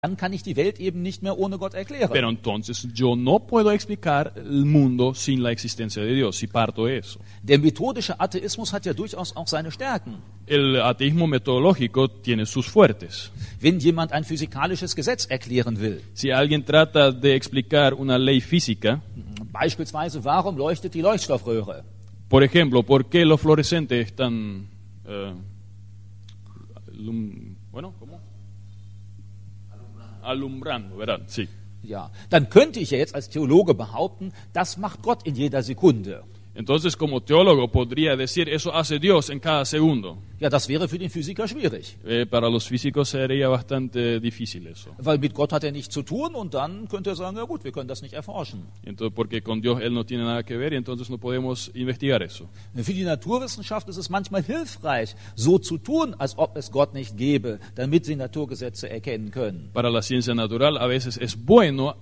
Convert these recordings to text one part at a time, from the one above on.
dann kann ich die Welt eben nicht mehr ohne Gott erklären. Pero entonces yo no puedo explicar el mundo sin la existencia de Dios, si parto de eso. Der methodische Atheismus hat ja durchaus auch seine Stärken. El ateísmo metodológico tiene sus fuertes. Wenn jemand ein physikalisches Gesetz erklären will, Si alguien trata de explicar una ley física, beispielsweise, warum leuchtet die Leuchtstoffröhre? por ejemplo, ¿por qué los fluorescentes están ¿cómo? Alumbrando, ¿verdad? Sí. Ja, dann könnte ich ja jetzt als Theologe behaupten, das macht Gott in jeder Sekunde. Entonces, como teólogo podría decir, eso hace Dios en cada segundo. Ja, das wäre für den Physiker schwierig, Para los físicos sería bastante difícil eso. weil mit Gott hat er nichts zu tun und dann könnte er sagen, ja gut, wir können das nicht erforschen. Entonces, porque con Dios Él no tiene nada que ver y entonces no podemos investigar eso. Für die Naturwissenschaft ist es manchmal hilfreich, so zu tun, als ob es Gott nicht gäbe, damit sie Naturgesetze erkennen können. Para la ciencia natural a veces es bueno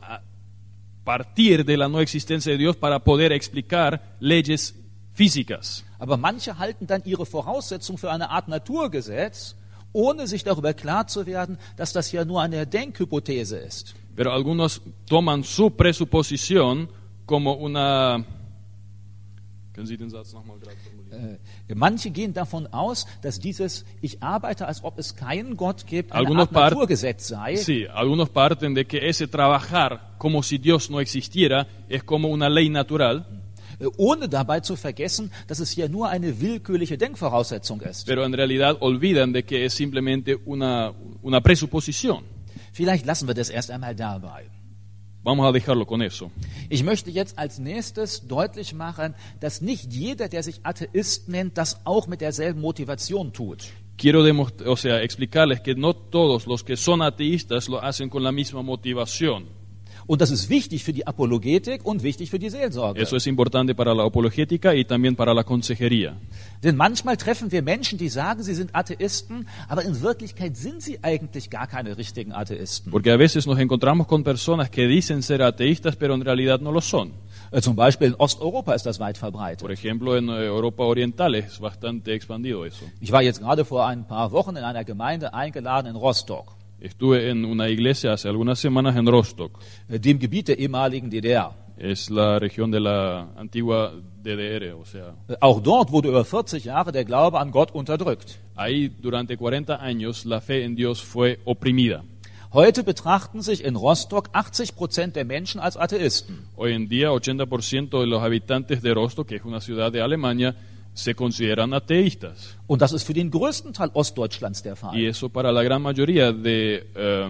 partir de la no existencia de Dios para poder explicar leyes físicas. Aber manche halten dann ihre Voraussetzung für eine Art Naturgesetz, ohne sich darüber klar zu werden, dass das ja nur eine Denkhypothese ist. Pero algunos toman su presuposición como una... Können Sie den Satz nochmal gerade formulieren? Manche gehen davon aus, dass dieses Ich arbeite, als ob es keinen Gott gibt, eine Algunos Art Naturgesetz sei. Sí, algunos parten de que ese trabajar como si Dios no existiera es como una ley natural, Ohne dabei zu vergessen, dass es hier nur eine willkürliche Denkvoraussetzung ist. pero en realidad olvidan de que es simplemente una presuposición. Vielleicht lassen wir das erst einmal dabei. Vamos a dejarlo con eso. Ich möchte jetzt als nächstes deutlich machen, dass nicht jeder, der sich Atheist nennt, das auch mit derselben Motivation tut. Quiero explicarles que no todos los que son ateístas lo hacen con la misma motivación. Und das ist wichtig für die Apologetik und wichtig für die Seelsorge. Eso es importante para la apologética y también para la consejería. Denn manchmal treffen wir Menschen, die sagen, sie sind Atheisten, aber in Wirklichkeit sind sie eigentlich gar keine richtigen Atheisten. Porque a veces nos encontramos con personas que dicen ser ateístas, pero en realidad no lo son. Zum Beispiel in Osteuropa ist das weit verbreitet. Por ejemplo, en Europa Oriental es bastante expandido eso. Ich war jetzt gerade vor ein paar Wochen in einer Gemeinde eingeladen in Rostock, Estuve en una iglesia hace algunas semanas en Rostock. dem Gebiet der ehemaligen DDR. Es la región de la antigua DDR, o sea, Auch dort wurde über 40 Jahre der Glaube an Gott unterdrückt. ahí durante 40 años la fe en Dios fue oprimida. Heute betrachten sich in Rostock 80% der Menschen als Atheisten. Hoy en día 80% de los habitantes de Rostock, que es una ciudad de Alemania, se consideran ateístas. Und das ist für den größten Teil Ostdeutschlands der Fall. Y eso para la gran mayoría de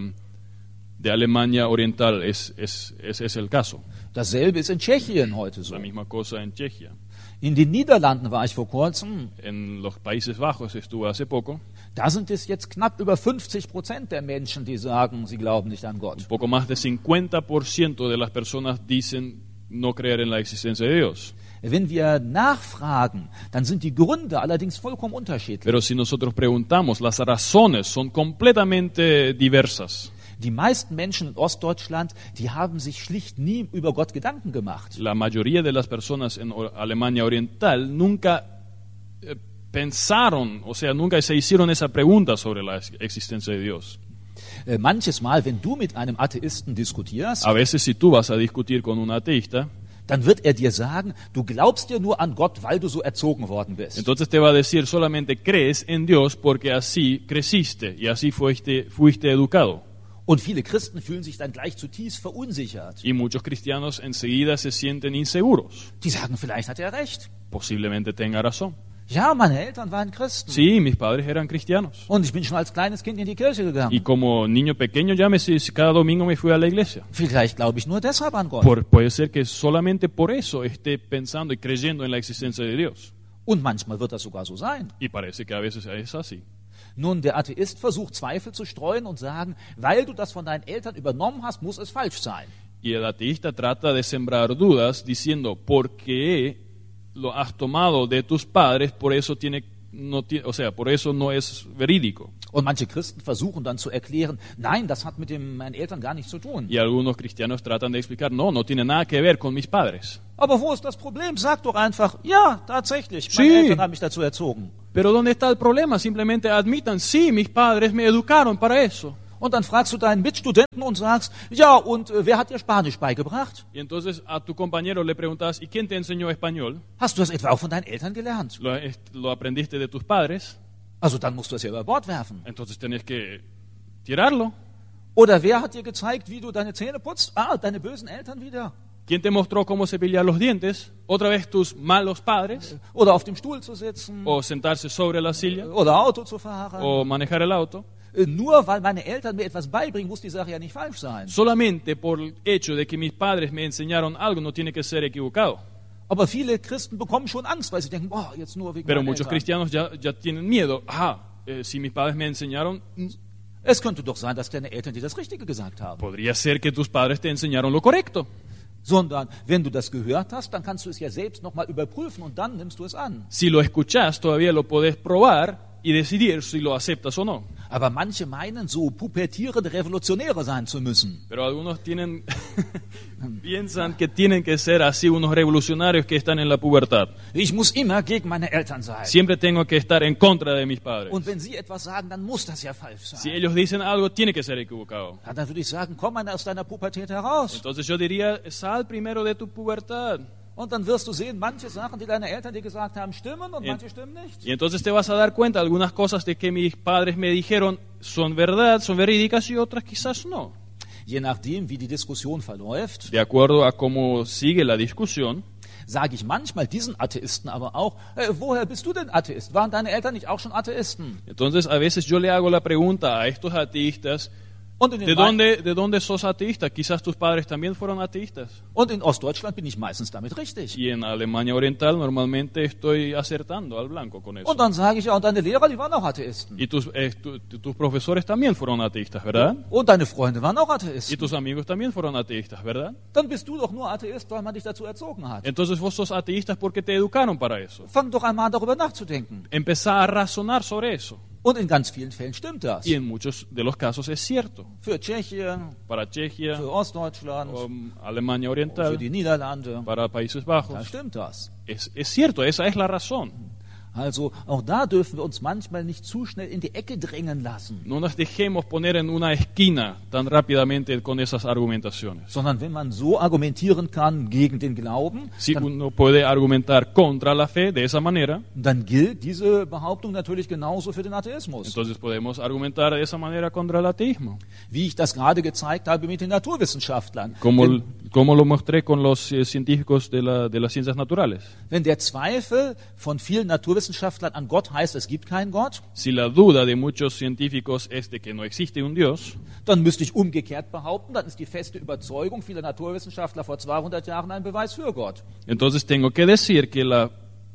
Alemania Oriental es el caso. Dasselbe ist in Tschechien heute so. La misma cosa en Chechia. In den Niederlanden war ich vor kurzem. En los Países Bajos estuve hace poco. Da sind es jetzt knapp über 50% der Menschen, die sagen, sie glauben nicht an Gott. Un poco más de 50% de las personas dicen no creer en la existencia de Dios. Wenn wir nachfragen, dann sind die Gründe allerdings vollkommen unterschiedlich. Pero si nosotros preguntamos, las razones son completamente diversas. Die meisten Menschen in Ostdeutschland, die haben sich schlicht nie über Gott Gedanken gemacht. La mayoría de las personas en Alemania Oriental nunca pensaron, o sea, nunca se hicieron esa pregunta sobre la existencia de Dios. Manches Mal, wenn du mit einem Atheisten diskutierst, A veces si tú vas a discutir con un ateísta, dann wird er dir sagen, du glaubst ja nur an Gott, weil du so erzogen worden bist. entonces te va a decir solamente crees en Dios porque así creciste y así fuiste educado. Und viele Christen fühlen sich dann gleich zutiefst verunsichert. Y muchos cristianos enseguida se sienten inseguros. Die sagen, vielleicht hat er recht. Posiblemente tenga razón. Ja, meine Eltern waren Christen. Sí, mis padres eran cristianos. Und ich bin schon als kleines Kind in die Kirche Y gegangen. como niño pequeño cada domingo me fui a la iglesia. Vielleicht glaube ich nur deshalb an Gott. Puede ser que solamente por eso esté pensando y creyendo en la existencia de Dios. Und manchmal wird das sogar so sein. Y parece que a veces es así. Nun, der Atheist versucht Zweifel zu streuen und sagen, weil du das von deinen Eltern übernommen hast, muss es falsch sein. Y el ateísta trata de sembrar dudas diciendo, porque lo has tomado de tus padres, por eso por eso no es verídico. Und manche Christen versuchen dann zu erklären, nein, das hat mit meinen Eltern gar nichts zu tun. Y algunos cristianos tratan de explicar, no tiene nada que ver con mis padres. Aber wo ist das Problem? Sag doch einfach, ja, tatsächlich, Sí. meine Eltern haben mich dazu erzogen. Pero ¿dónde está el problema? Simplemente admitan, sí, mis padres me educaron para eso. Und dann fragst du deinen Mitstudenten und sagst, ja, und wer hat dir Spanisch beigebracht? Y entonces a tu compañero le preguntas, ¿y quién te enseñó español? Hast du das etwa auch von deinen Eltern gelernt? ¿Lo aprendiste de tus padres? Also dann musst du es ja über Bord werfen. Entonces tenés que tirarlo. Oder wer hat dir gezeigt, wie du deine Zähne putzt? Ah, deine bösen Eltern wieder. ¿Quién te mostró cómo cepillar los dientes? ¿Otra vez tus malos padres? Oder auf dem Stuhl zu sitzen. ¿O sentarse sobre la silla? Oder Auto zu fahren. ¿O manejar el auto? Nur weil meine Eltern mir etwas beibringen, muss die Sache ja nicht falsch sein. Solamente por el hecho de que mis padres me enseñaron algo no tiene que ser equivocado. Aber viele Christen bekommen schon Angst, weil sie denken, boah, jetzt nur wegen Pero meiner muchos Eltern. cristianos ya tienen miedo. Si mis padres me enseñaron, Es könnte doch sein, dass deine Eltern dir das Richtige gesagt haben. podría ser que tus padres te enseñaron lo correcto. Sondern wenn du das gehört hast, dann kannst du es ja selbst nochmal überprüfen und dann nimmst du es an. Si lo escuchás, todavía lo podés probar y decidir si lo aceptas o no. Aber manche meinen, so pubertierende Revolutionäre sein zu müssen. Pero algunos piensan que tienen que ser así unos revolucionarios que están en la pubertad. Ich muss immer gegen meine Eltern sein. Siempre tengo que estar en contra de mis padres. Und wenn sie etwas sagen, dann muss das ja falsch Si sein. ellos dicen algo, tiene que ser equivocado. Ja, dann würde ich sagen, komm mal aus deiner Pubertät heraus. Entonces yo diría, sal primero de tu pubertad. Und dann wirst du sehen, manche Sachen, die deine Eltern dir gesagt haben, stimmen und manche stimmen nicht. Y entonces te vas a dar cuenta, algunas cosas de que mis padres me dijeron son verdad, son verídicas y otras quizás no. Je nachdem, wie die Diskussion verläuft, De acuerdo a cómo sigue la discusión, sage ich manchmal diesen Atheisten aber auch, woher bist du denn Atheist? Waren deine Eltern nicht auch schon Atheisten? entonces a veces yo le hago la pregunta a estos ateístas, Und in, den ¿de dónde sos ateísta? Quizás tus padres también fueron ateístas. und in Ostdeutschland bin ich meistens damit richtig. Y en Alemania Oriental normalmente estoy acertando al blanco con eso. Und dann sage ich, ja, und deine Lehrer, die waren auch Atheisten. Y tus profesores también fueron ateístas, ¿verdad? Und deine Freunde waren auch Y Atheisten. tus amigos también fueron ateístas, ¿verdad? Dann bist du doch nur Atheist, weil man dich dazu erzogen hat. Entonces vos sos ateístas porque te educaron para eso. Fang doch einmal an, darüber nachzudenken. Empezá a razonar sobre eso. Und in ganz vielen Fällen stimmt das. Y en muchos de los casos es cierto. Für Tschechien, Para Chechia, für Ostdeutschland, Alemania für Oriental, die Niederlande. para Países Da Bajos. stimmt das. Es cierto, esa es la razón. Also auch da dürfen wir uns manchmal nicht zu schnell in die Ecke drängen lassen. No nos dejemos poner en una esquina tan rápidamente con esas argumentaciones. Sondern wenn man so argumentieren kann gegen den Glauben, Si uno puede argumentar contra la fe de esa manera, dann gilt diese Behauptung natürlich genauso für den Atheismus. entonces podemos argumentar de esa manera contra el ateísmo. Wie ich das gerade gezeigt habe mit den Naturwissenschaftlern. Como lo mostré con los científicos de las ciencias naturales. Wenn der Zweifel von vielen Naturwissenschaftlern an Gott heißt, es gibt keinen Gott, Si la duda de muchos científicos es de que no existe un Dios, dann müsste ich umgekehrt behaupten, dann ist die feste Überzeugung vieler Naturwissenschaftler vor 200 Jahren ein Beweis für Gott. entonces tengo que decir que la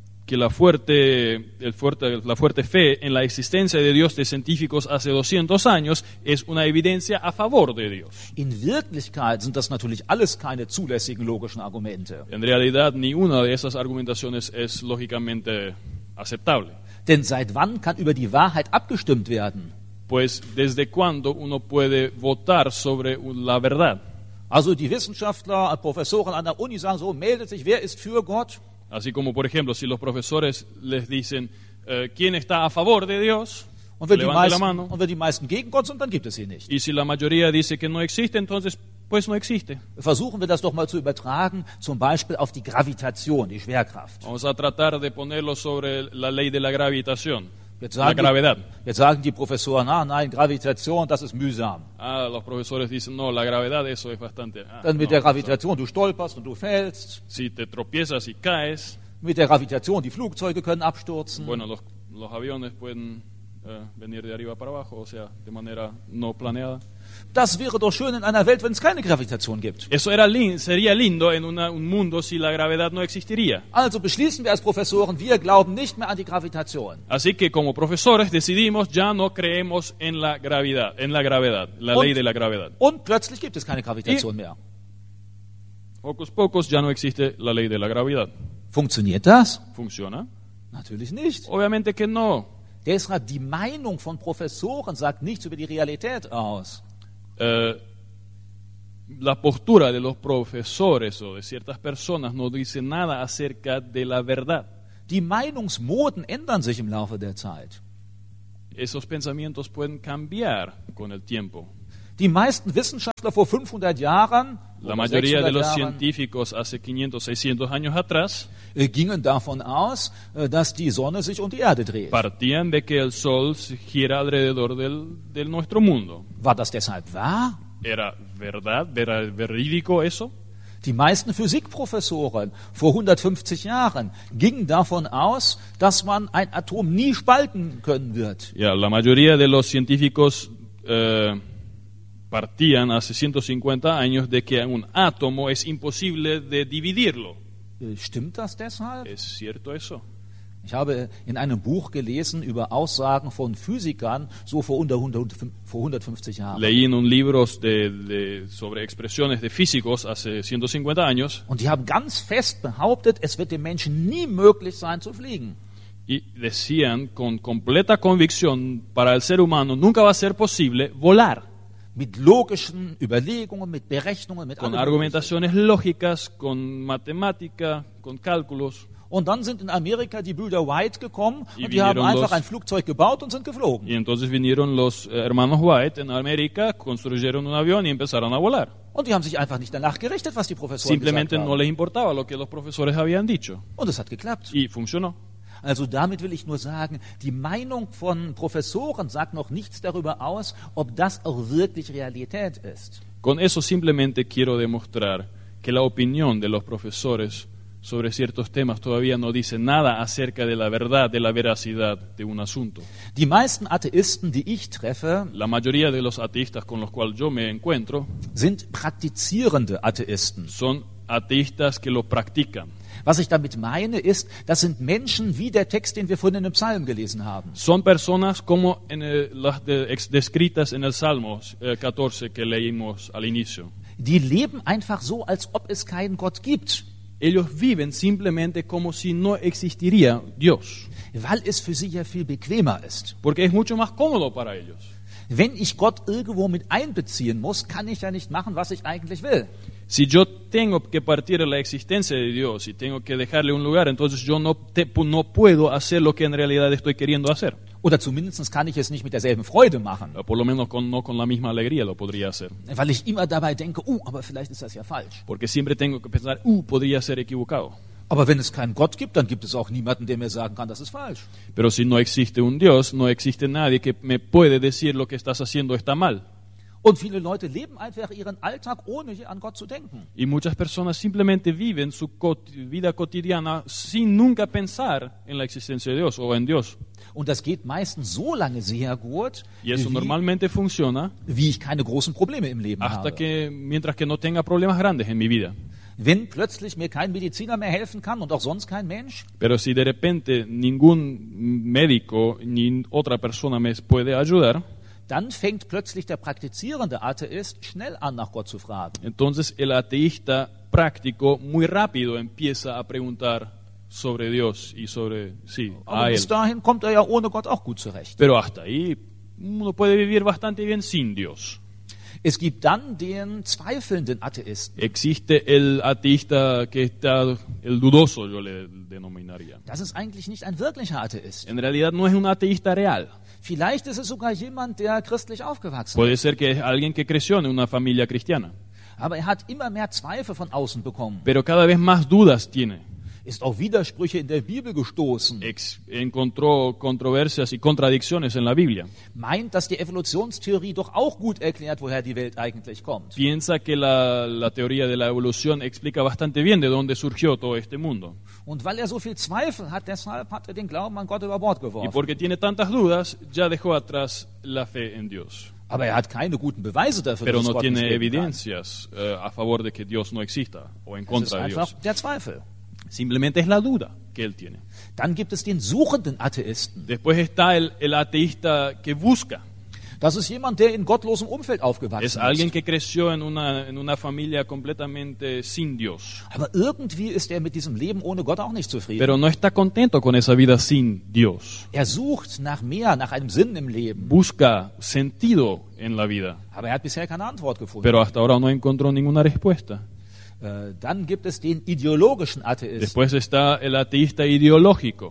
fuerte fe en la existencia de Dios de científicos hace 200 años es una evidencia a favor de Dios. In Wirklichkeit sind das natürlich alles keine zulässigen logischen Argumente. En realidad, ni una de esas argumentaciones es lógicamente aceptable. Denn seit wann kann über die Wahrheit abgestimmt werden? Pues, ¿desde cuándo uno puede votar sobre la verdad? Also die Wissenschaftler, Professoren an der Uni sagen so, meldet sich, wer ist für Gott? Así como, por ejemplo, si los profesores les dicen, ¿quién está a favor de Dios? Und wenn, Levante la mano. und wenn die meisten gegen Gott sind, dann gibt es sie nicht. Y si la mayoría dice que no existe, entonces, pues no existe. Versuchen wir das doch mal zu übertragen, zum Beispiel auf die Gravitation, die Schwerkraft. Vamos a tratar de ponerlo sobre la ley de la gravitación, Jetzt la gravedad. jetzt sagen die Professoren, nein, Gravitation, das ist mühsam. Los profesores dicen, no, la gravedad, eso es bastante... Dann mit no, der Gravitation, du stolperst und du fällst. si te tropiezas y caes, Mit der Gravitation, die Flugzeuge können abstürzen. bueno, los aviones pueden venir de arriba para abajo, o sea, de manera no planeada. Das wäre doch schön in einer Welt, wenn es keine Gravitation gibt. Eso sería lindo en un mundo si la gravedad no existiría. Also beschließen wir als Professoren, wir glauben nicht mehr an die Gravitation. Así que como profesores decidimos ya no creemos en la gravedad, la ley de la gravedad. Und plötzlich gibt es keine Gravitation mehr. Pocos pocos ya no existe la ley de la gravedad. Funktioniert das? ¿Funciona? Natürlich nicht. Obviamente que no. Deshalb die Meinung von Professoren sagt nichts über die Realität aus. La postura de los profesores o de ciertas personas no dice nada acerca de la verdad. Die Meinungsmoden ändern sich im Laufe der Zeit. esos pensamientos pueden cambiar con el tiempo. Die meisten Wissenschaftler vor 500 Jahren, La oder mayoría de 600 los Jahren, científicos hace 500, 600 años atrás gingen davon aus, dass die Sonne sich um die Erde dreht. partían de que el Sol gira alrededor de nuestro mundo. War das deshalb wahr? ¿Era verdad? ¿Era verídico eso? Die meisten Physikprofessoren vor 150 Jahren gingen davon aus, dass man ein Atom nie spalten können wird. Ya, la mayoría de los científicos partían hace 150 años de que un átomo es imposible de dividirlo. Stimmt das deshalb? ¿Es cierto eso? Ich habe in einem Buch gelesen über Aussagen von Physikern so vor 150 Jahren. Leí en un libro sobre expresiones de físicos hace 150 años Und die haben ganz fest behauptet, es wird dem Menschen nie möglich sein zu fliegen. y decían con completa convicción, para el ser humano nunca va a ser posible volar. Mit logischen Überlegungen, mit Berechnungen, mit Con allem argumentaciones lógicas, con matemática, con cálculos. Und dann sind in Amerika die Brüder White gekommen Y und die haben vinieron einfach los- ein Flugzeug gebaut und sind geflogen. Y entonces vinieron los hermanos White en América, construyeron un avión y empezaron a volar. Und die haben sich einfach nicht danach gerichtet, was die Professoren Simplemente gesagt no haben. les importaba lo que los profesores habían dicho. Und es hat geklappt. Y funcionó. Also damit will ich nur sagen, die Meinung von Professoren sagt noch nichts darüber aus, ob das auch wirklich Realität ist. Con eso simplemente quiero demostrar que la opinión de los profesores sobre ciertos temas todavía no dice nada acerca de la verdad, de la veracidad de un asunto. Die meisten Atheisten, die ich treffe, La mayoría de los ateístas con los cuales yo me encuentro sind praktizierende Atheisten. son ateístas que lo practican. Was ich damit meine, ist, das sind Menschen wie der Text, den wir vorhin in dem Psalm gelesen haben. Son personas como las descritas en el Salmo 14 que leímos al inicio. Die leben einfach so, als ob es keinen Gott gibt, Ellos viven simplemente como si no existiría Dios, weil es für sie ja viel bequemer ist. porque es mucho más cómodo para ellos. Wenn ich Gott irgendwo mit einbeziehen muss, kann ich ja nicht machen, was ich eigentlich will. Si yo tengo que partir de la existencia de Dios y tengo que dejarle un lugar, entonces yo no puedo hacer lo que en realidad estoy queriendo hacer. Oder zumindest kann ich es nicht mit derselben Freude machen, Por lo menos no con la misma alegría lo podría hacer. weil ich immer dabei denke, aber vielleicht ist das ja falsch. Porque siempre tengo que pensar, podría ser equivocado. Aber wenn es keinen Gott gibt, dann gibt es auch niemanden, der mir sagen kann, das ist falsch. Pero si no existe un Dios, no existe nadie que me puede decir lo que estás haciendo está mal. Und viele Leute leben einfach ihren Alltag, ohne an Gott zu denken. Y muchas personas simplemente viven su vida cotidiana sin nunca pensar en la existencia de Dios o en Dios. Und das geht meistens so lange sehr gut, Y eso normalmente funciona wie ich keine großen Probleme im Leben hasta habe. mientras que no tenga problemas grandes en mi vida. Wenn plötzlich mir kein Mediziner mehr helfen kann und auch sonst kein Mensch, Pero si de repente ningún médico ni otra persona me puede ayudar, dann fängt plötzlich der praktizierende Atheist schnell an, nach Gott zu fragen. entonces el ateísta práctico muy rápido empieza a preguntar sobre Dios y sobre, Aber a él. bis dahin kommt er ja ohne Gott auch gut zurecht. Pero hasta ahí uno puede vivir bastante bien sin Dios. Es gibt dann den zweifelnden Atheisten. Existe el ateísta que está, el dudoso yo le denominaría. Das ist eigentlich nicht ein wirklicher Atheist. En realidad no es un ateísta real. Vielleicht ist es sogar jemand, der christlich aufgewachsen Puede ist. ser que es alguien que creció en una familia cristiana, Aber er hat immer mehr Zweifel von außen bekommen. pero cada vez más dudas tiene. Ist auf Widersprüche in der Bibel gestoßen. Encontró controversias y contradicciones en la Biblia. Meint, dass die Evolutionstheorie doch auch gut erklärt, woher die Welt eigentlich kommt. Piensa que la teoría de la evolución explica bastante bien de dónde surgió todo este mundo. Und weil er so viel Zweifel hat, deshalb hat er den Glauben an Gott über Bord Y geworfen. porque tiene tantas dudas, ya dejó atrás la fe en Dios. Aber er hat keine guten Beweise dafür, Pero dass es no Gott nicht tiene geben kann. evidencias a favor de que Dios no exista o en Es ist contra de einfach Dios. der Zweifel. Simplemente es la duda que él tiene. Dann gibt es den suchenden Atheisten. Después está el ateísta que busca. Das ist jemand, der in gottlosem Umfeld aufgewachsen Es alguien ist. que creció en una familia completamente sin Dios. Aber irgendwie ist er mit diesem Leben ohne Gott auch nicht zufrieden. Pero no está contento con esa vida sin Dios. Er sucht nach mehr, nach einem Sinn im Leben. Busca sentido en la vida. Aber er hat bisher keine Antwort gefunden. Pero hasta ahora no encontró ninguna respuesta. Dann gibt es den ideologischen Atheisten. Después está el ateísta ideológico.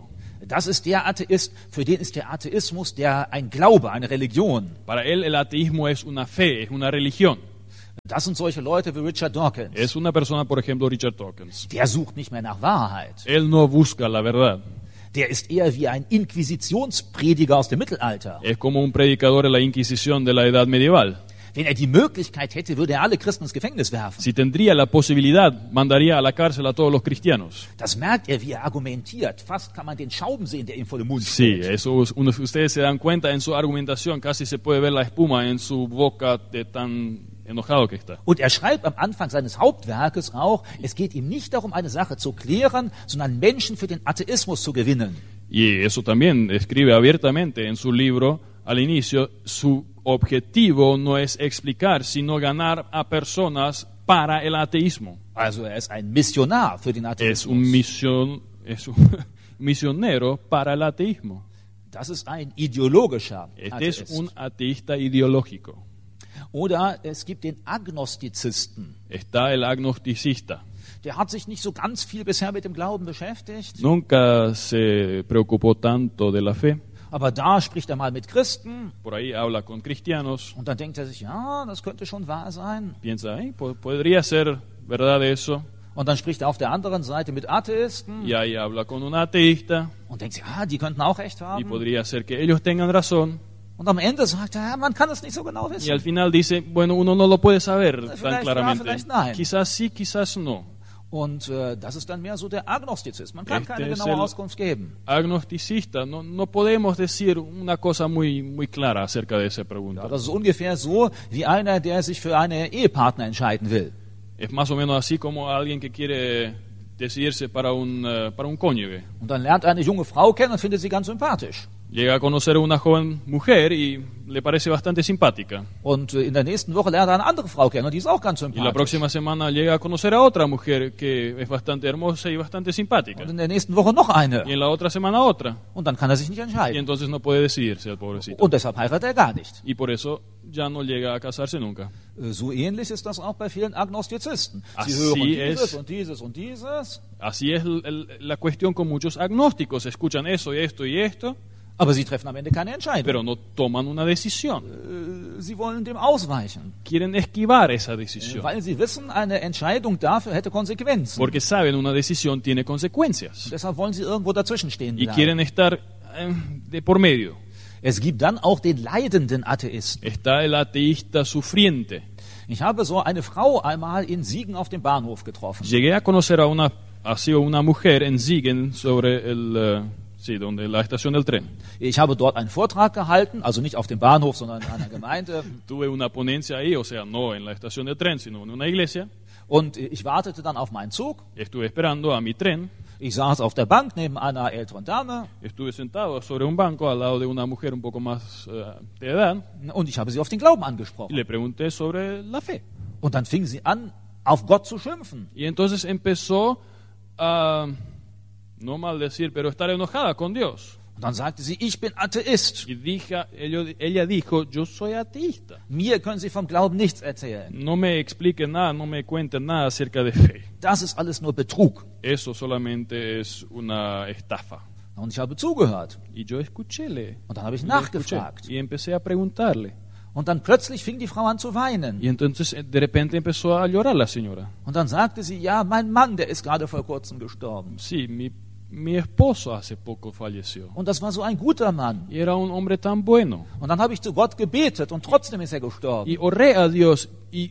Das ist der Atheist, für den ist der Atheismus ein Glaube, eine Religion. Para él el ateísmo es una fe, es una religión. Das sind solche Leute wie Richard Dawkins. Es una persona, por ejemplo, Richard Dawkins. Der sucht nicht mehr nach Wahrheit. Él no busca la verdad. Der ist eher wie ein Inquisitionsprediger aus dem Mittelalter. Es como un predicador de la Inquisición de la Edad Medieval. Wenn er die Möglichkeit hätte, würde er alle Christen ins Gefängnis werfen. Si tendría la posibilidad, mandaría a la cárcel a todos los cristianos. Das merkt er, wie er argumentiert. Fast kann man den Schaum sehen, der ihm vor dem Mund Sí, steht. eso ustedes se dan cuenta en su argumentación, casi se puede ver la espuma en su boca de tan enojado que está. Und er schreibt am Anfang seines Hauptwerkes auch, es geht ihm nicht darum, eine Sache zu klären, sondern Menschen für den Atheismus zu gewinnen. Y eso también escribe abiertamente en su libro al inicio, su objetivo no es explicar, sino ganar a personas para el ateísmo. Also er ist ein Missionar für den Es Atheismus. es un misionero para el ateísmo. Das ist ein ideologischer Este es un Atheist. ateísta ideológico. Oder es gibt den Agnostizisten. Está el agnosticista. Der hat sich nicht so ganz viel bisher mit dem Glauben beschäftigt, Nunca se preocupó tanto de la fe. aber da spricht er mal mit Christen Por ahí habla con cristianos. und dann denkt er sich, ja, das könnte schon wahr sein. Piensa, podría ser verdad eso. Und dann spricht er auf der anderen Seite mit Atheisten Y ahí habla con un ateísta. und denkt sich, ja, die könnten auch recht Y haben. podría ser que ellos tengan razón. Und am Ende sagt er, ja, man kann es nicht so genau Y al wissen. final dice, bueno, uno no lo puede saber tan Vielleicht ja, claramente. vielleicht nein. Quizás sí, quizás no. Und das ist dann mehr so der Agnostizismus. Man kann Este keine es genaue el- Auskunft geben. Agnosticista, no podemos decir una cosa muy clara acerca de esa Ja, pregunta. das ist ungefähr so wie einer, der sich für einen Ehepartner entscheiden will. Es más o menos así como alguien que quiere decidirse para un cónyuge. Und dann lernt er eine junge Frau kennen und findet sie ganz sympathisch. Llega a conocer a una joven mujer y le parece bastante simpática. Und in der nächsten Woche lernt er eine andere Frau kennen und die ist auch ganz Y la sympathisch. próxima semana llega a conocer a otra mujer que es bastante hermosa y bastante simpática. Und in der nächsten Woche noch eine. Y en la otra semana otra. Und dann kann er sich nicht Y entscheiden. entonces no puede decidirse el pobrecito. Und deshalb heiratet er gar nicht. Y por eso ya no llega a casarse nunca. So ähnlich ist das auch bei vielen Agnostizisten. Sie Así hören es. dieses und dieses und dieses, Así es la cuestión con muchos agnósticos. Escuchan eso y esto y esto, aber sie treffen am Ende keine Entscheidung. pero no toman una decisión. Sie wollen dem ausweichen, Quieren esquivar esa decisión. weil sie wissen, eine Entscheidung dafür hätte Konsequenzen. Porque saben una decisión tiene consecuencias. Deshalb wollen sie irgendwo dazwischen stehen Y bleiben. quieren estar de por medio. Es gibt dann auch den leidenden Atheisten. Está el ateísta sufriente. Ich habe so eine Frau einmal in Siegen auf dem Bahnhof getroffen. Llegué a conocer a una mujer en Siegen sobre donde la estación del tren. Ich habe dort einen Vortrag gehalten, also nicht auf dem Bahnhof, sondern in einer Gemeinde. Tuve una ponencia ahí, o sea, no en la estación del tren, sino en una iglesia. Und ich wartete dann auf meinen Zug. Estuve esperando a mi tren. Ich saß auf der Bank neben einer älteren Dame Estuve sentado sobre un banco al lado de una mujer un poco más de edad und ich habe sie auf den Glauben y angesprochen. le pregunté sobre la fe. Und dann fing sie an, auf Gott zu schimpfen. Y entonces empezó a, no maldecir, pero estar enojada con Dios. Und dann sagte sie, ich bin Atheist. Y ella dijo, yo soy ateísta. Mir können Sie vom Glauben nichts erzählen. No me explique nada, no me cuente nada acerca de fe. Das ist alles nur Betrug. Eso solamente es una estafa. Und ich habe zugehört. Y yo escuchéle. Und dann habe ich Le escuché. nachgefragt. Y empecé a preguntarle. Und dann plötzlich fing die Frau an zu weinen. Y entonces de repente empezó a llorar la señora. Und dann sagte sie, ja, mein Mann, der ist gerade vor kurzem gestorben. Sí, mi esposo hace poco falleció. Und das war so ein guter Mann. Y era un hombre tan bueno. Und dann habe ich zu Gott gebetet und trotzdem ist er gestorben. Y oré a Dios y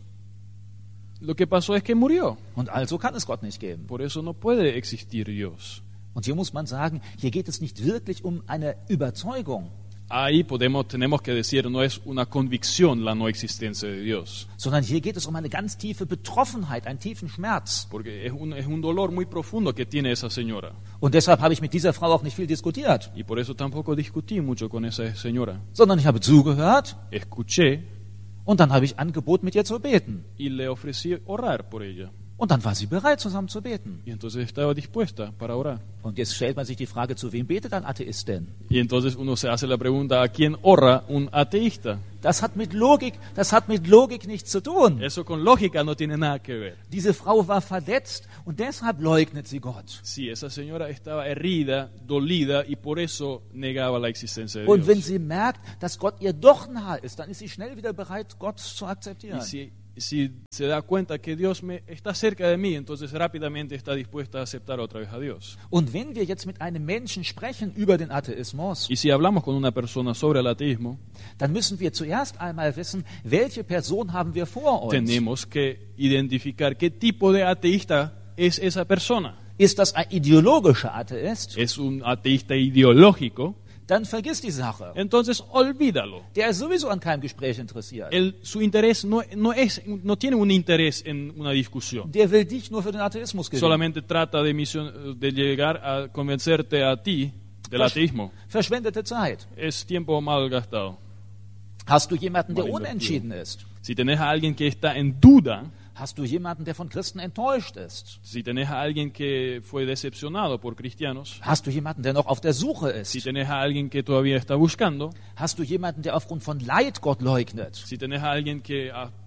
lo que pasó es que murió. Und also kann es Gott nicht geben. Por eso no puede existir Dios. Und hier muss man sagen, hier geht es nicht wirklich um eine Überzeugung, Ahí tenemos que decir, no es una convicción la no existencia de Dios. sondern hier geht es um eine ganz tiefe Betroffenheit, einen tiefen Schmerz. Porque es un dolor muy profundo que tiene esa señora. Und deshalb habe ich mit dieser Frau auch nicht viel diskutiert, Y por eso tampoco discutí mucho con esa señora. sondern ich habe zugehört Escuché und dann habe ich angeboten, mit ihr zu beten. y le ofrecí orar por ella. Und dann war sie bereit, zusammen zu beten. Y entonces estaba dispuesta para orar. Und jetzt stellt man sich die Frage, zu wem betet ein Atheist denn? Y entonces uno se hace la pregunta, ¿a quién ora un ateísta? Das hat mit Logik nichts zu tun. Eso con lógica no tiene nada que ver. Diese Frau war verletzt und deshalb leugnet sie Gott. Sí, esa señora estaba herida, dolida y por eso negaba la existencia de Und wenn Dios. sie merkt, dass Gott ihr doch nahe ist, dann ist sie schnell wieder bereit, Gott zu akzeptieren. Y si se da cuenta que Dios está cerca de mí, entonces rápidamente está dispuesta a aceptar otra vez a Dios. Und wenn wir jetzt mit einem Menschen sprechen über den Atheismus, Y si hablamos con una persona sobre el ateísmo, dann müssen wir zuerst einmal wissen, welche Person haben wir vor uns. tenemos que identificar qué tipo de ateísta es esa persona. Ist das ein ideologischer Atheist? ¿Es un ateísta ideológico? Dann vergiss die Sache. Entonces olvídalo. Der ist sowieso an keinem Gespräch interessiert. Su interés no tiene un interés en una discusión. Der will dich nur für den Atheismus gewinnen. Solamente trata de llegar a convencerte a ti del ateísmo. Verschwendete Zeit. Es tiempo mal gastado. Hast du jemanden, der Mal unentschieden ist? Si tenés a alguien que está en duda, Hast du jemanden, der von Christen enttäuscht ist? si tenés a alguien que fue decepcionado por cristianos, Hast du jemanden, der noch auf der Suche si ist? tenés a alguien que todavía está buscando, Hast du jemanden, der aufgrund von Leid Gott leugnet? si tenés a alguien que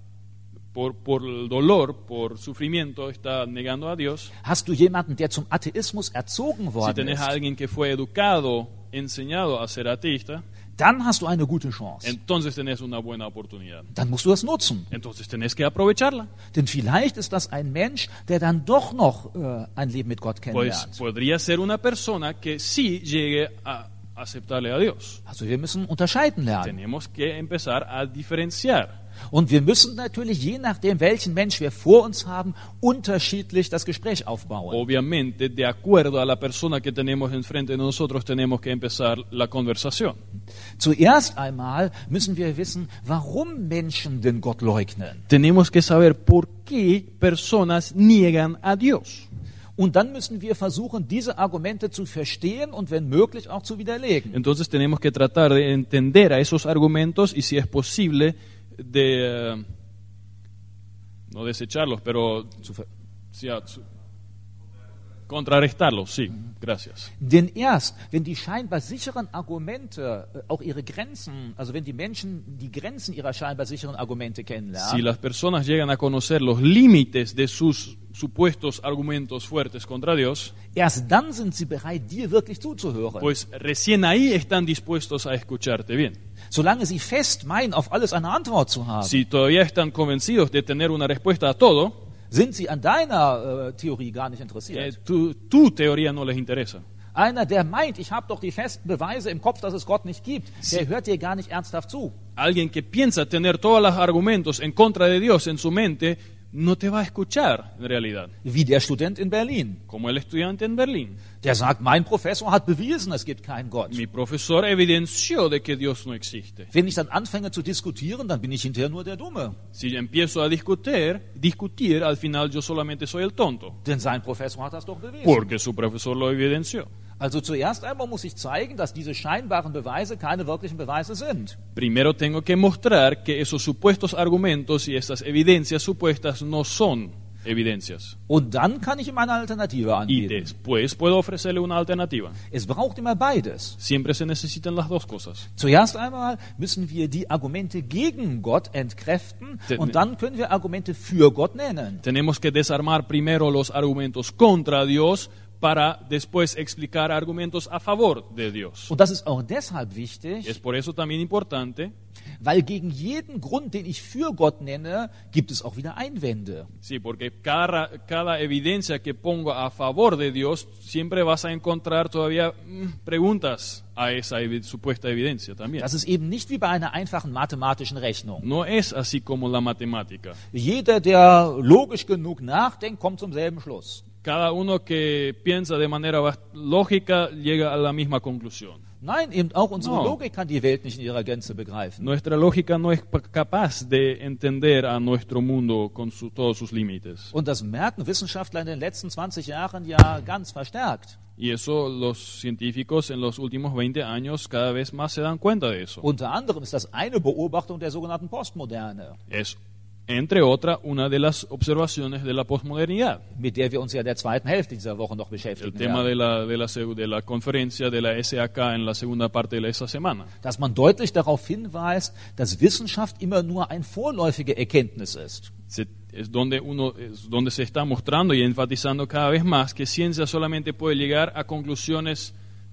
por el dolor, por sufrimiento, está negando a Dios, Hast du jemanden, der zum Atheismus erzogen si worden tenés a ist? alguien que fue educado, enseñado a ser ateísta, Dann hast du eine gute Chance. entonces tenés una buena oportunidad. Dann musst du das nutzen. Entonces tenés que aprovecharla. Denn vielleicht ist das ein Mensch, der dann doch noch ein Leben mit Gott Pues kennenlernt. podría ser una persona que sí llegue a aceptarle a Dios. Also wir müssen unterscheiden lernen. Tenemos que empezar a diferenciar. Und wir müssen natürlich, je nachdem, welchen Mensch wir vor uns haben, unterschiedlich das Gespräch aufbauen. Obviamente, de acuerdo a la persona que tenemos enfrente de nosotros, tenemos que empezar la conversación. Zuerst einmal müssen wir wissen, warum Menschen den Gott leugnen. Tenemos que saber por qué personas niegan a Dios. Und dann müssen wir versuchen, diese Argumente zu verstehen und wenn möglich auch zu widerlegen. Entonces tenemos que tratar de entender a esos argumentos y si es posible no desecharlos, pero contrarrestarlos, sí, gracias. Denn erst, wenn die scheinbar sicheren Argumente auch ihre Grenzen, also wenn die Menschen die Grenzen ihrer scheinbar sicheren Argumente Si kennenlernen, las personas llegan a conocer los límites de sus supuestos argumentos fuertes contra Dios, erst dann sind sie bereit, dir wirklich zuzuhören. pues recién ahí están dispuestos a escucharte bien. Solange sie fest meinen, auf alles eine Antwort zu haben, Si todavía están convencidos de tener una respuesta a todo, sind sie an deiner Theorie gar nicht interessiert. tu teoría no les interesa. Einer, der meint, ich habe doch die festen Beweise im Kopf, dass es Gott nicht gibt, der hört dir gar nicht ernsthaft zu. Alguien que piensa tener todos los argumentos en contra de Dios en su mente, no te va a escuchar en realidad. Wie der Student in Berlin. Como el estudiante en Berlín. Der sagt, mein Professor hat bewiesen, es gibt keinen Gott. Mi profesor evidenció de que Dios no existe. Wenn ich dann anfange zu diskutieren, dann bin ich hinterher nur der Dumme. Si empiezo a discutir, al final yo solamente soy el tonto. Denn sein Professor hat das doch bewiesen. Porque su profesor lo evidenció. Also zuerst einmal muss ich zeigen, dass diese scheinbaren Beweise keine wirklichen Beweise sind. Primero tengo que mostrar que esos supuestos argumentos y esas evidencias supuestas no son evidencias. Und dann kann ich ihm eine Alternative Y anbieten. después puedo ofrecerle una alternativa. Es braucht immer beides. Siempre se necesitan las dos cosas. Zuerst einmal müssen wir die Argumente gegen Gott entkräften und dann können wir Argumente für Gott nennen. Tenemos que desarmar primero los argumentos contra Dios para después explicar argumentos a favor de Dios. Und das ist auch deshalb wichtig, Es por eso también importante, weil gegen jeden Grund, den ich für Gott nenne, gibt es auch wieder Einwände. sí, porque cada evidencia que pongo a favor de Dios, siempre vas a encontrar todavía preguntas a esa supuesta evidencia también. Das ist eben nicht wie bei einer einfachen mathematischen Rechnung. No es así como la matemática. Jeder, der logisch genug nachdenkt, kommt zum selben Schluss. Cada uno que piensa de manera lógica llega a la misma conclusión. Nein, eben auch unsere No. Logik kann die Welt nicht in ihrer Gänze begreifen. Nuestra lógica no es capaz de entender a nuestro mundo con todos sus límites. Und das merken Wissenschaftler in den letzten 20 Jahren ja ganz verstärkt. Y eso los científicos en los últimos 20 años cada vez más se dan cuenta de eso. Unter anderem ist das eine Beobachtung der sogenannten Postmoderne. Es Entre otras, una de las observaciones de la posmodernidad. mit der wir uns ja in der zweiten Hälfte dieser Woche noch El beschäftigen tema werden. de la conferencia de la SAK en la segunda parte de esa semana. Dass man deutlich darauf hinweist, dass Wissenschaft immer nur eine vorläufige Erkenntnis ist. Es donde se está mostrando y enfatizando cada vez más que ciencia solamente puede llegar a conclusiones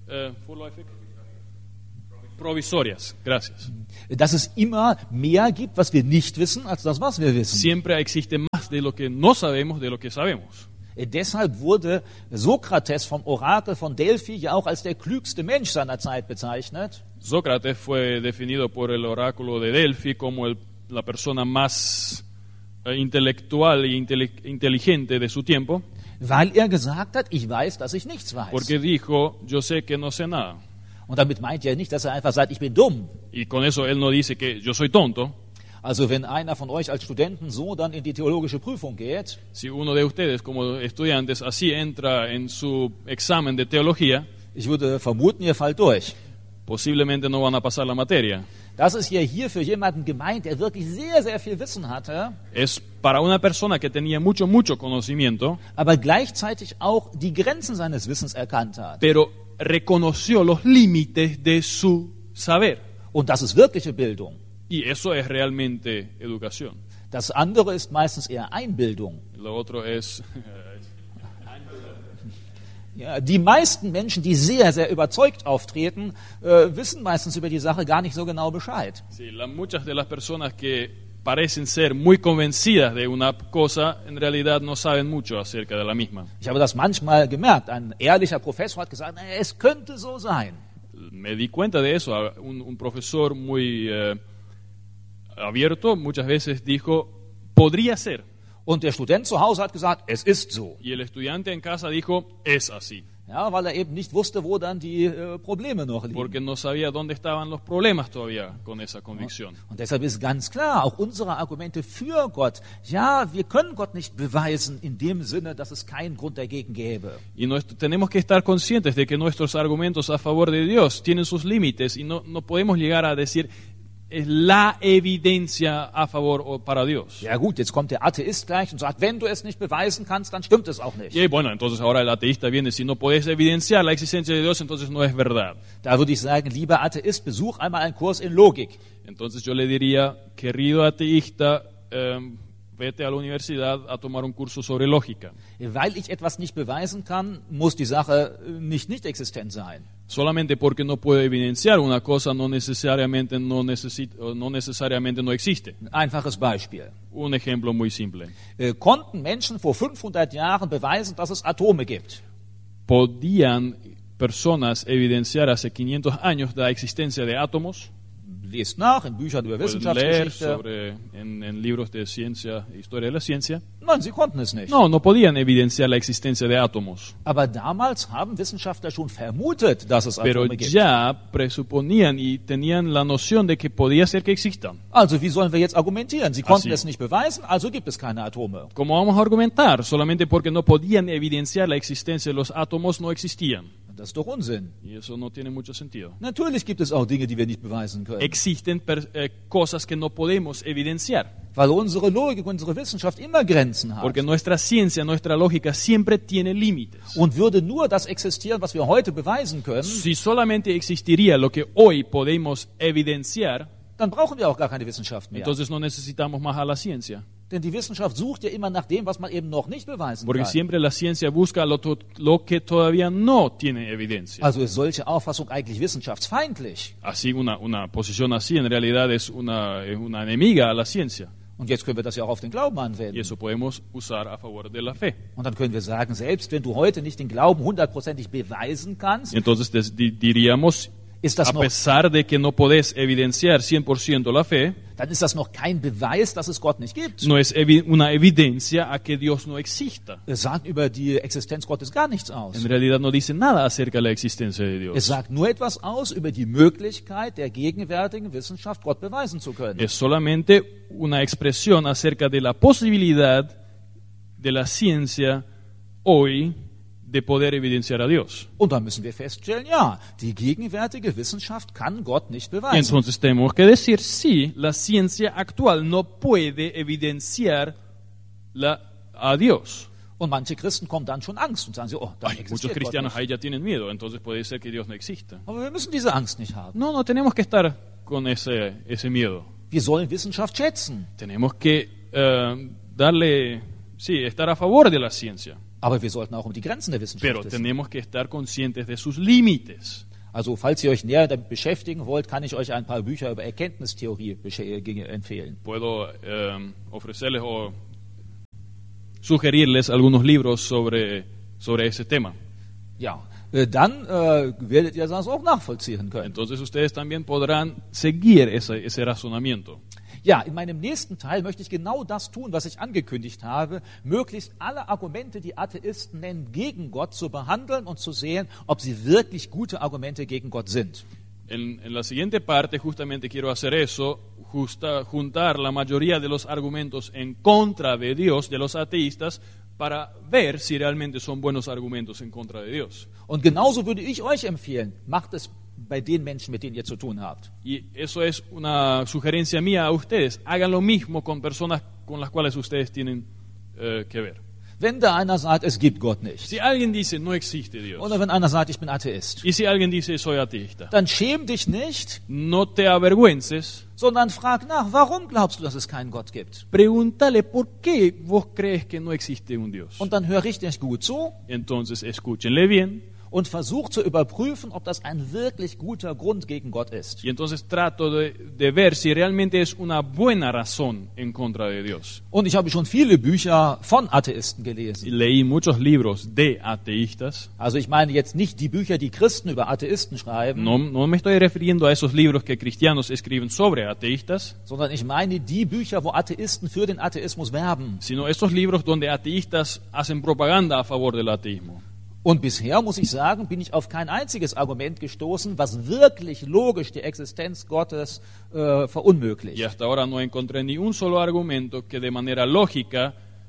provisorias. Gracias. Dass es immer mehr gibt, was wir nicht wissen, als das, was wir wissen. Siempre existe más de lo que no sabemos de lo que sabemos. Deshalb wurde Sokrates vom Orakel von Delphi ja auch als der klügste Mensch seiner Zeit bezeichnet. Sócrates fue definido por el oráculo de Delphi como la persona más intelectual y inteligente de su tiempo, Weil er gesagt hat, ich weiß, dass ich nichts weiß. porque dijo, yo sé que no sé nada. Und damit meint er nicht, dass er einfach sagt, ich bin dumm. Y con eso él no dice que yo soy tonto. Also wenn einer von euch als Studenten so dann in die theologische Prüfung geht, Si uno de ustedes como estudiantes así entra en su examen de teología, ich würde vermuten, ihr fallt durch. posiblemente no van a pasar la materia. Das ist ja hier für jemanden gemeint, der wirklich sehr, sehr viel Wissen hatte, Es para una persona que tenía mucho conocimiento, aber gleichzeitig auch die Grenzen seines Wissens erkannt hat. pero reconoció los límites de su saber. Und das ist wirkliche Bildung. Y eso es realmente educación. Das andere ist meistens eher Einbildung. Lo otro es Ja, die meisten Menschen, die sehr, sehr überzeugt auftreten, wissen meistens über die Sache gar nicht so genau Bescheid. sí, muchas de las personas que parecen ser muy convencidas de una cosa, en realidad no saben mucho acerca de la misma. Ich habe das manchmal gemerkt. Ein ehrlicher Professor hat gesagt, es könnte so sein. Me di cuenta de eso. Un profesor muy abierto muchas veces dijo, podría ser. Und der Student zu Hause hat gesagt, es ist so. Y el estudiante en casa dijo, es así. Ja, weil er eben nicht wusste, wo dann die Probleme noch liegen. Porque no sabía dónde estaban los problemas todavía con esa convicción. Und deshalb ist ganz klar, auch unsere Argumente für Gott, ja, wir können Gott nicht beweisen in dem Sinne, dass es keinen Grund dagegen gäbe. Y tenemos que estar conscientes de que nuestros argumentos a favor de Dios tienen sus límites y no podemos llegar a decir es la evidencia a favor o para Dios. Ja gut, jetzt kommt der Atheist gleich und sagt, wenn du es nicht beweisen kannst, dann stimmt es auch nicht. Y bueno, entonces ahora el ateísta viene, si no puedes evidenciar la existencia de Dios, entonces no es verdad. Da würde ich sagen, lieber Atheist, besuch einmal einen Kurs in Logik. Entonces yo le diría, querido ateísta, vete a la universidad a tomar un curso sobre lógica. Weil ich etwas nicht beweisen kann, muss die Sache nicht existent sein. Solamente porque no puedo evidenciar una cosa no necesariamente no existe. Ein einfaches Beispiel. Un ejemplo muy simple. Konnten Menschen vor 500 Jahren beweisen, dass es Atome gibt? ¿Podían personas evidenciar hace 500 años la existencia de átomos? Lest nach in Büchern über Pueden leer Wissenschaftsgeschichte. en libros de ciencia, historia de la ciencia. Nein, sie konnten es nicht. No podían evidenciar la existencia de átomos. Aber damals haben Wissenschaftler schon vermutet, dass es Pero Atome gibt. ya presuponían y tenían la noción de que podía ser que existan. Also wie sollen wir jetzt argumentieren? Sie konnten sí. es nicht beweisen, also gibt es keine Atome. ¿Cómo vamos a argumentar? Solamente porque no podían evidenciar la existencia de los átomos no existían. Das ist doch Unsinn. Y eso no tiene mucho sentido. Natürlich gibt es auch Dinge, die wir nicht beweisen können. Existen cosas que no podemos evidenciar. Weil unsere Logik, unsere Wissenschaft immer Grenzen hat. Porque nuestra ciencia, nuestra lógica siempre tiene límites. Und würde nur das existieren, was wir heute beweisen können, Si solamente existiría lo que hoy podemos evidenciar, dann brauchen wir auch gar keine Wissenschaft mehr. entonces no necesitamos más a la ciencia. Denn die Wissenschaft sucht ja immer nach dem, was man eben noch nicht beweisen Porque kann. siempre la ciencia busca lo que todavía no tiene evidencia. Also ist solche Auffassung eigentlich wissenschaftsfeindlich. Así, una posición así en realidad es una enemiga a la ciencia. Und jetzt können wir das ja auch auf den Glauben Y anwenden. eso podemos usar a favor de la fe. Und dann können wir sagen, selbst wenn du heute nicht den Glauben hundertprozentig beweisen kannst, Y entonces diríamos, ist das a noch, pesar de que no podés evidenciar 100% la fe, dann ist das noch kein Beweis, dass es Gott nicht gibt. no es una evidencia a que Dios no exista. Es sagt über die Existenz Gottes gar nichts aus. En realidad no dice nada acerca de la existencia de Es Dios. sagt nur etwas aus über die Möglichkeit der gegenwärtigen Wissenschaft, Gott beweisen zu können. Es solamente una expresión acerca de la posibilidad de la ciencia hoy de poder evidenciar a Dios. Und dann müssen wir feststellen, ja, die gegenwärtige Wissenschaft kann Gott nicht beweisen. Entonces tenemos que decir, sí, la ciencia actual no puede evidenciar a Dios. Und manche Christen kommen dann schon Angst und sagen sie, oh, dann Muchos existiert Gott cristianos nicht. ahí ya tienen miedo, entonces puede ser que Dios no exista. Aber wir müssen diese Angst nicht haben. No, no tenemos que estar con ese miedo. Wir sollen Wissenschaft schätzen. Tenemos que estar a favor de la ciencia, Aber wir sollten auch um die Grenzen der Wissenschaft pero wissen. tenemos que estar conscientes de sus límites. Also falls ihr euch näher damit beschäftigen wollt, kann ich euch ein paar Bücher über Erkenntnistheorie empfehlen. Puedo ofrecerles o sugerirles algunos libros sobre ese tema. Ja, dann werdet ihr das auch nachvollziehen können. Entonces ustedes también podrán seguir ese razonamiento. Ja, in meinem nächsten Teil möchte ich genau das tun, was ich angekündigt habe, möglichst alle Argumente, die Atheisten nennen, gegen Gott zu behandeln und zu sehen, ob sie wirklich gute Argumente gegen Gott sind. En la siguiente parte justamente quiero hacer eso, juntar la mayoría de los argumentos en contra de Dios, de los ateístas, para ver si realmente son buenos argumentos en contra de Dios. Und genauso würde ich euch empfehlen, macht es bei den Menschen, mit denen ihr zu tun habt. Y eso es una sugerencia mía a ustedes. Hagan lo mismo con personas con las cuales ustedes tienen que ver. Wenn da einer sagt, es gibt Gott nicht, Si alguien dice no existe Dios, oder wenn einer sagt, ich bin Atheist, y si alguien dice soy ateísta, dann schäm dich nicht, no te avergüences, sondern frag nach, warum glaubst du, dass es keinen Gott gibt? pregúntale por qué vos crees que no existe un Dios. Und dann hör richtig gut zu Entonces escúchenle bien. und versuch zu überprüfen, ob das ein wirklich guter Grund gegen Gott ist. Y entonces trato de ver si realmente es una buena razón en contra de Dios. Und ich habe schon viele Bücher von Atheisten Y gelesen. leí muchos libros de ateístas. Also ich meine jetzt nicht die Bücher, die Christen über Atheisten schreiben, No me estoy refiriendo a esos libros que cristianos escriben sobre ateístas, sondern ich meine die Bücher, wo Atheisten für den Atheismus werben. sino esos libros donde ateístas hacen propaganda a favor del ateísmo. Und bisher, muss ich sagen, bin ich auf kein einziges Argument gestoßen, was wirklich logisch die Existenz Gottes verunmöglicht. Y hasta ahora no encontré ni un solo argumento que de manera lógica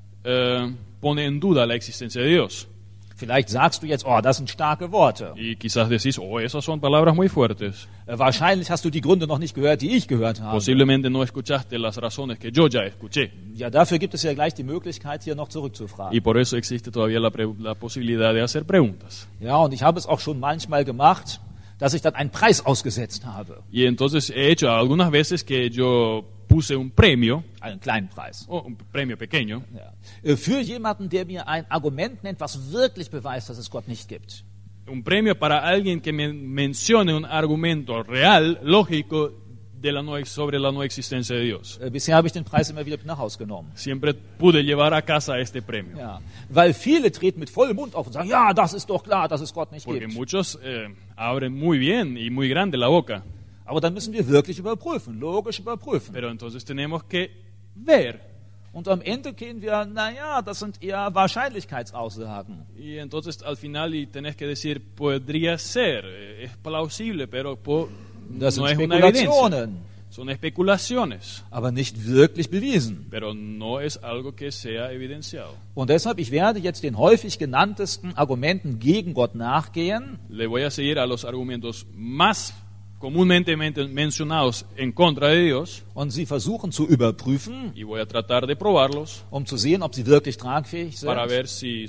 pone en duda la existencia de Dios. Vielleicht sagst du jetzt, oh, das sind starke Worte. Y quizás decís, oh, esas son palabras muy fuertes. Wahrscheinlich hast du die Gründe noch nicht gehört, die ich gehört habe. Posiblemente no escuchaste las razones que yo ya escuché. Ja, dafür gibt es ja gleich die Möglichkeit, hier noch zurückzufragen. Y por eso existe todavía la posibilidad de hacer preguntas. Ja, und ich habe es auch schon manchmal gemacht, dass ich dann einen Preis ausgesetzt habe. Y entonces he hecho algunas veces que yo puse un premio, Einen kleinen Preis. un premio pequeño, Ja. Für jemanden, der mir ein Argument nennt, was wirklich beweist, dass es Gott nicht gibt. un premio para alguien que me mencione un argumento real, lógico, sobre la no existencia de Dios. Bisher habe ich den Preis immer wieder nach Hause genommen. Siempre pude llevar a casa este premio. Ja. Weil viele treten mit vollem Mund auf und sagen, ja, das ist doch klar, dass es Gott nicht Porque gibt. muchos abren muy bien y muy grande la boca. Aber dann müssen wir wirklich überprüfen, logisch überprüfen. Pero entonces tenemos que ver. Und am Ende gehen wir, naja, das sind eher Wahrscheinlichkeitsaussagen. Y entonces al final y tenés que decir, podría ser, es plausible, pero Das no sind es una evidencia. Spekulationen, Son especulaciones, aber nicht wirklich bewiesen. pero no es algo que sea evidenciado. Und deshalb, ich werde jetzt den häufig genanntesten Argumenten gegen Gott nachgehen Le voy a seguir a los argumentos más comúnmente mencionados en contra de Dios und sie versuchen zu überprüfen, y voy a tratar de probarlos um zu sehen, ob sie wirklich tragfähig sind. para ver si